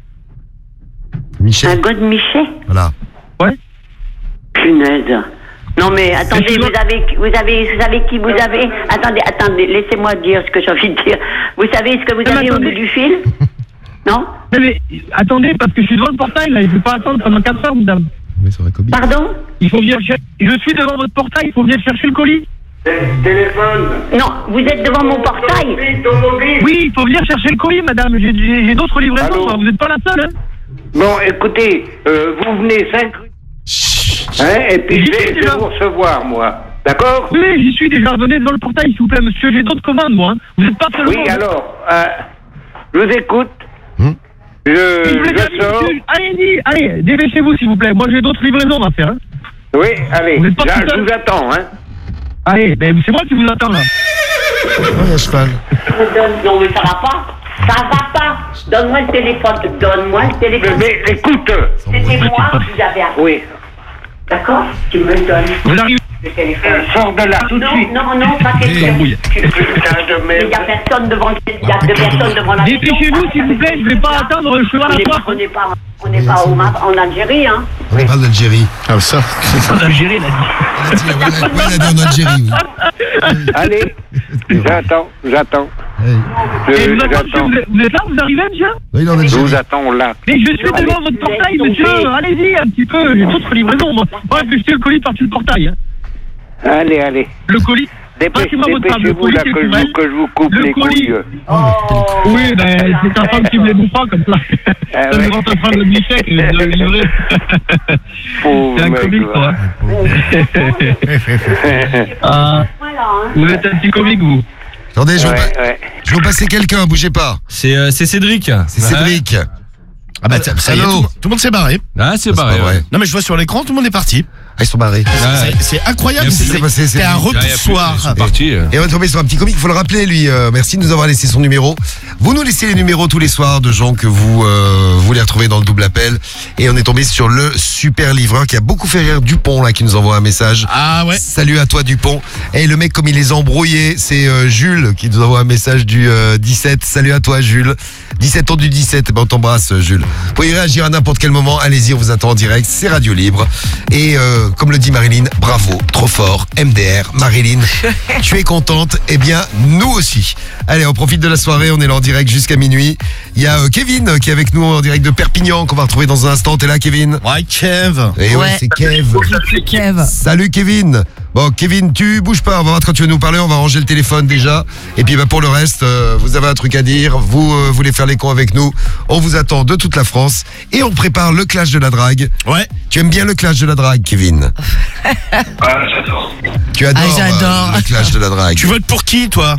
Speaker 2: Michel.
Speaker 12: Un god Michel?
Speaker 2: Voilà.
Speaker 11: Ouais.
Speaker 12: Punaise. Non mais attendez, vous avez, vous avez, vous savez qui vous avez? Attendez, attendez, laissez-moi dire ce que j'ai envie de dire. Vous savez ce que vous
Speaker 11: Mais
Speaker 12: avez au
Speaker 11: attendez.
Speaker 12: bout du fil? Non?
Speaker 11: Mais, mais, attendez, parce que je suis devant le portail, là, je ne vais pas attendre pendant quatre heures, madame.
Speaker 12: Pardon?
Speaker 11: Il faut venir cher- Je suis devant votre portail, il faut venir chercher le colis.
Speaker 6: Téléphone?
Speaker 12: Non, vous êtes devant mon portail?
Speaker 11: Oui, il faut venir chercher le colis, madame. J'ai, j'ai, j'ai d'autres livraisons, moi. Vous n'êtes pas la seule, hein?
Speaker 6: Bon, écoutez, euh, vous venez cinq rue. Hein, et puis
Speaker 11: J'y
Speaker 6: je vais,
Speaker 11: suis
Speaker 6: je vais
Speaker 11: déjà.
Speaker 6: vous recevoir, moi. D'accord?
Speaker 11: Oui, j'y suis déjà. Venez devant le portail, s'il vous plaît, monsieur. J'ai d'autres commandes, moi. hein. Vous n'êtes pas seulement.
Speaker 6: Oui, alors, euh, je vous écoute.
Speaker 2: Hmm?
Speaker 11: Je
Speaker 6: Je,
Speaker 11: vous l'ai déjà dit,
Speaker 6: je sors.
Speaker 11: monsieur. Allez-y, allez, dépêchez-vous, s'il vous plaît. Moi, j'ai d'autres livraisons à faire. hein.
Speaker 6: Oui, allez,
Speaker 11: Vous êtes pas
Speaker 6: là,
Speaker 11: tout
Speaker 6: je
Speaker 11: seul.
Speaker 6: vous attends, hein.
Speaker 11: Allez, ben, c'est moi qui vous attends, là.
Speaker 2: Oui, à cheval.
Speaker 12: Non mais ça va pas. Ça va pas. Donne-moi le téléphone. Donne-moi le téléphone.
Speaker 6: Mais, mais écoute.
Speaker 12: C'était moi que vous avez appelé.
Speaker 6: Oui.
Speaker 12: D'accord? Tu me le donnes.
Speaker 11: Vous arrivez.
Speaker 12: Le téléphone.
Speaker 6: Euh, sors de là, tout de
Speaker 12: non,
Speaker 6: suite.
Speaker 12: non, non, pas question.
Speaker 11: bouille.
Speaker 12: Tu- tu-
Speaker 6: Putain de
Speaker 12: Il
Speaker 6: merde.
Speaker 12: n'y a personne devant le... Il y a personne devant la maison.
Speaker 11: Dépêchez-vous, s'il vous plaît. Je vais pas attendre. Je suis à
Speaker 12: On
Speaker 11: la
Speaker 12: n'est pas,
Speaker 11: porte.
Speaker 12: on n'est pas, on n'est pas au Ma- en Algérie, hein.
Speaker 2: On parle d'Algérie.
Speaker 3: Ah, ça.
Speaker 11: En Algérie, il a dit.
Speaker 2: Elle a dit, ouais, ouais, elle a dit en Algérie. oui.
Speaker 6: Allez, j'attends, j'attends.
Speaker 2: Hey.
Speaker 11: Et
Speaker 6: Je-
Speaker 11: vous, attendez,
Speaker 6: J'attends.
Speaker 11: vous êtes- vous êtes là? Vous arrivez, monsieur?
Speaker 2: Oui, il est en
Speaker 6: Je
Speaker 2: Algérie.
Speaker 6: vous attends là.
Speaker 11: Mais je suis
Speaker 6: Allez.
Speaker 11: devant votre portail,
Speaker 12: Laisse
Speaker 11: monsieur.
Speaker 12: tomber.
Speaker 11: Allez-y, un petit peu. J'ai d'autres livraisons, moi. Ouais, je suis le colis par-dessus le portail. hein.
Speaker 6: Allez, allez.
Speaker 11: Le colis.
Speaker 6: Dépêche-
Speaker 11: Passez-moi votre table. Le
Speaker 6: Dépêchez-vous
Speaker 11: colis,
Speaker 6: là
Speaker 11: c'est
Speaker 6: que je,
Speaker 11: couvert.
Speaker 6: vous, que je vous coupe
Speaker 11: Le
Speaker 6: les
Speaker 11: colis.
Speaker 6: couilles.
Speaker 11: Oui, ben, c'est ta femme qui me les bouffe pas, comme ça.
Speaker 6: Ah
Speaker 11: Ça
Speaker 6: ouais.
Speaker 11: me rend un train de Michel que je dois livrer.
Speaker 6: Pauvre
Speaker 11: C'est un
Speaker 6: mec,
Speaker 11: comique,
Speaker 6: va.
Speaker 11: quoi. Ah,
Speaker 12: Voilà, hein.
Speaker 11: vous êtes un petit comique, vous.
Speaker 2: Attendez, je vais,
Speaker 6: Ouais,
Speaker 2: vous pa-
Speaker 6: ouais.
Speaker 2: je vais vous passer quelqu'un, bougez pas.
Speaker 13: C'est euh, c'est Cédric.
Speaker 2: C'est Cédric.
Speaker 3: Ah, bah, tiens, ça y est,
Speaker 2: Allô
Speaker 3: tout, tout le monde s'est barré.
Speaker 13: Ah, c'est
Speaker 2: C'est
Speaker 13: pareil.
Speaker 2: pas vrai.
Speaker 3: Non, mais je vois sur l'écran, tout le monde est parti.
Speaker 2: Ah, ils sont barrés.
Speaker 3: C'est- C'est incroyable,
Speaker 2: Qu'est-ce qui s'est
Speaker 3: c'est
Speaker 2: passé,
Speaker 3: c'est un
Speaker 2: Cédric
Speaker 3: repoussoir.
Speaker 4: Parti. euh.
Speaker 2: Et on est tombé sur un petit comique, il faut le rappeler lui. Euh, merci de nous avoir laissé son numéro. Vous nous laissez les numéros tous les soirs de gens que vous euh, voulez retrouver dans le double appel. Et on est tombé sur le super livreur qui a beaucoup fait rire Dupont là, qui nous envoie un message.
Speaker 3: Ah ouais.
Speaker 2: Salut à toi Dupont. Et le mec comme il les a embrouillés, c'est euh, Jules qui nous envoie un message du euh, dix-sept. Salut à toi Jules. dix-sept ans du dix-sept. Ben, on t'embrasse Jules. Vous pouvez réagir à n'importe quel moment. Allez-y, on vous attend en direct. C'est Radio Libre. Et euh, comme le dit Marilyn, bravo, trop fort, M D R, Marilyn, tu es contente, eh bien nous aussi. Allez, on profite de la soirée, on est là en direct jusqu'à minuit. Il y a euh, Kevin qui est avec nous en direct de Perpignan qu'on va retrouver dans un instant. T'es là Kevin?
Speaker 3: Ouais, Kev.
Speaker 2: Et ouais,
Speaker 5: Ouais.
Speaker 2: c'est Kev.
Speaker 5: Kev.
Speaker 2: Salut Kevin. Bon Kevin, tu bouges pas, on va voir quand tu veux nous parler, on va ranger le téléphone déjà. Et puis bah, pour le reste, euh, vous avez un truc à dire, vous euh, voulez faire les cons avec nous, on vous attend de toute la France. Et on prépare le clash de la drague.
Speaker 3: Ouais.
Speaker 2: Tu aimes bien le clash de la drague Kevin?
Speaker 11: Ah, j'adore.
Speaker 2: Tu adores
Speaker 5: Ah, j'adore.
Speaker 2: euh, le clash de la drague.
Speaker 3: Tu votes pour qui, toi?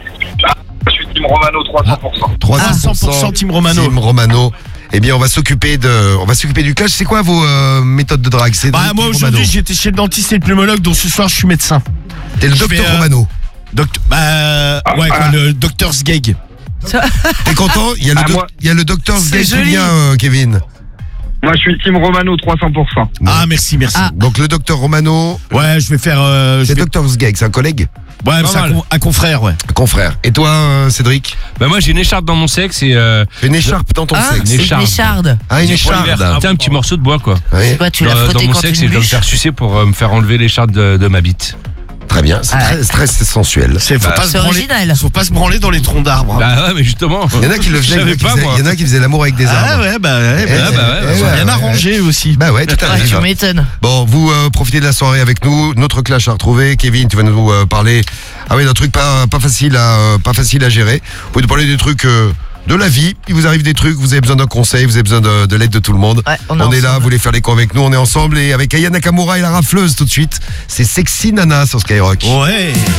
Speaker 11: Je suis Team Romano trois cents pour cent.
Speaker 2: trois
Speaker 3: Ah, cent pour cent Team Romano.
Speaker 2: Team Romano. Eh bien, on va s'occuper de, on va s'occuper du clash. C'est quoi vos euh, méthodes de drague? C'est
Speaker 3: Bah, moi, aujourd'hui, j'étais chez le dentiste et le pneumologue, donc ce soir, je suis médecin.
Speaker 2: T'es le
Speaker 3: je
Speaker 2: docteur
Speaker 3: vais, euh,
Speaker 2: Romano.
Speaker 3: Docteur, bah, ouais, quoi, le docteur Sgeg.
Speaker 2: T'es content? Il y a le,
Speaker 11: Ah,
Speaker 2: doc-
Speaker 11: moi-
Speaker 2: il y a le docteur
Speaker 5: C'est
Speaker 2: Sgeg qui
Speaker 5: joli.
Speaker 2: vient, euh, Kevin.
Speaker 11: Moi, je suis Team Romano trois cents pour cent.
Speaker 3: Ah, merci, merci.
Speaker 5: Ah.
Speaker 2: Donc le docteur Romano,
Speaker 3: Ouais, je vais faire. Euh, je
Speaker 2: c'est
Speaker 3: vais-
Speaker 2: docteur Sgeg, c'est un collègue,
Speaker 3: Ouais,
Speaker 4: Pas
Speaker 3: c'est un,
Speaker 4: mal.
Speaker 3: con- un confrère, ouais.
Speaker 2: un confrère. Et toi, euh, Cédric?
Speaker 4: Bah moi j'ai une écharpe dans mon sexe et euh,
Speaker 2: Une écharpe dans ton
Speaker 5: Ah,
Speaker 2: sexe.
Speaker 5: c'est une
Speaker 4: écharde.
Speaker 5: écharde.
Speaker 2: Ah, une
Speaker 4: pour l'hiver.
Speaker 2: écharpe.
Speaker 4: C'était un petit morceau de bois quoi.
Speaker 2: Oui.
Speaker 5: Quoi, tu l'as
Speaker 4: Dans, dans
Speaker 5: frotté
Speaker 4: mon
Speaker 5: quand
Speaker 4: sexe
Speaker 5: une
Speaker 4: et je dois me
Speaker 5: bûche.
Speaker 4: faire sucer pour euh, me faire enlever l'écharpe de, de ma bite.
Speaker 2: Très bien, c'est
Speaker 5: Ah
Speaker 2: très,
Speaker 5: ouais.
Speaker 2: très sensuel.
Speaker 3: C'est, faut
Speaker 4: Bah,
Speaker 3: pas se
Speaker 5: c'est
Speaker 3: branler.
Speaker 5: original.
Speaker 3: Faut pas se branler dans les troncs d'arbres. hein.
Speaker 4: Bah ouais mais justement.
Speaker 2: Il y en a qui le
Speaker 4: Je
Speaker 2: faisaient, il y en a
Speaker 4: savais
Speaker 2: qui
Speaker 4: pas
Speaker 2: faisaient-
Speaker 4: moi.
Speaker 2: il y en a qui faisaient l'amour avec des
Speaker 3: Ah
Speaker 2: arbres.
Speaker 3: ouais, bah ouais,
Speaker 2: Eh,
Speaker 3: bah,
Speaker 2: eh,
Speaker 4: bah ouais,
Speaker 2: eh,
Speaker 3: ils ont
Speaker 2: ouais,
Speaker 3: bien
Speaker 2: ouais.
Speaker 3: arrangé aussi.
Speaker 2: Bah ouais, tout
Speaker 5: Ouais,
Speaker 2: arrive.
Speaker 5: tu m'étonnes.
Speaker 2: Bon, vous euh, profitez de la soirée avec nous. Notre clash à retrouver. Kevin, tu vas nous euh, parler. Ah oui, d'un truc pas pas facile à euh, pas facile à gérer. Vous pouvez nous parler des trucs euh, de la vie. Il vous arrive des trucs. Vous avez besoin d'un conseil. Vous avez besoin de, de l'aide de tout le monde.
Speaker 5: Ouais, on
Speaker 2: on
Speaker 5: est
Speaker 2: est là.
Speaker 5: ensemble.
Speaker 2: Vous voulez faire les cons avec nous. On est ensemble et avec Aya Nakamura et la rafleuse tout de suite. C'est Sexy Nana sur Skyrock.
Speaker 3: Ouais.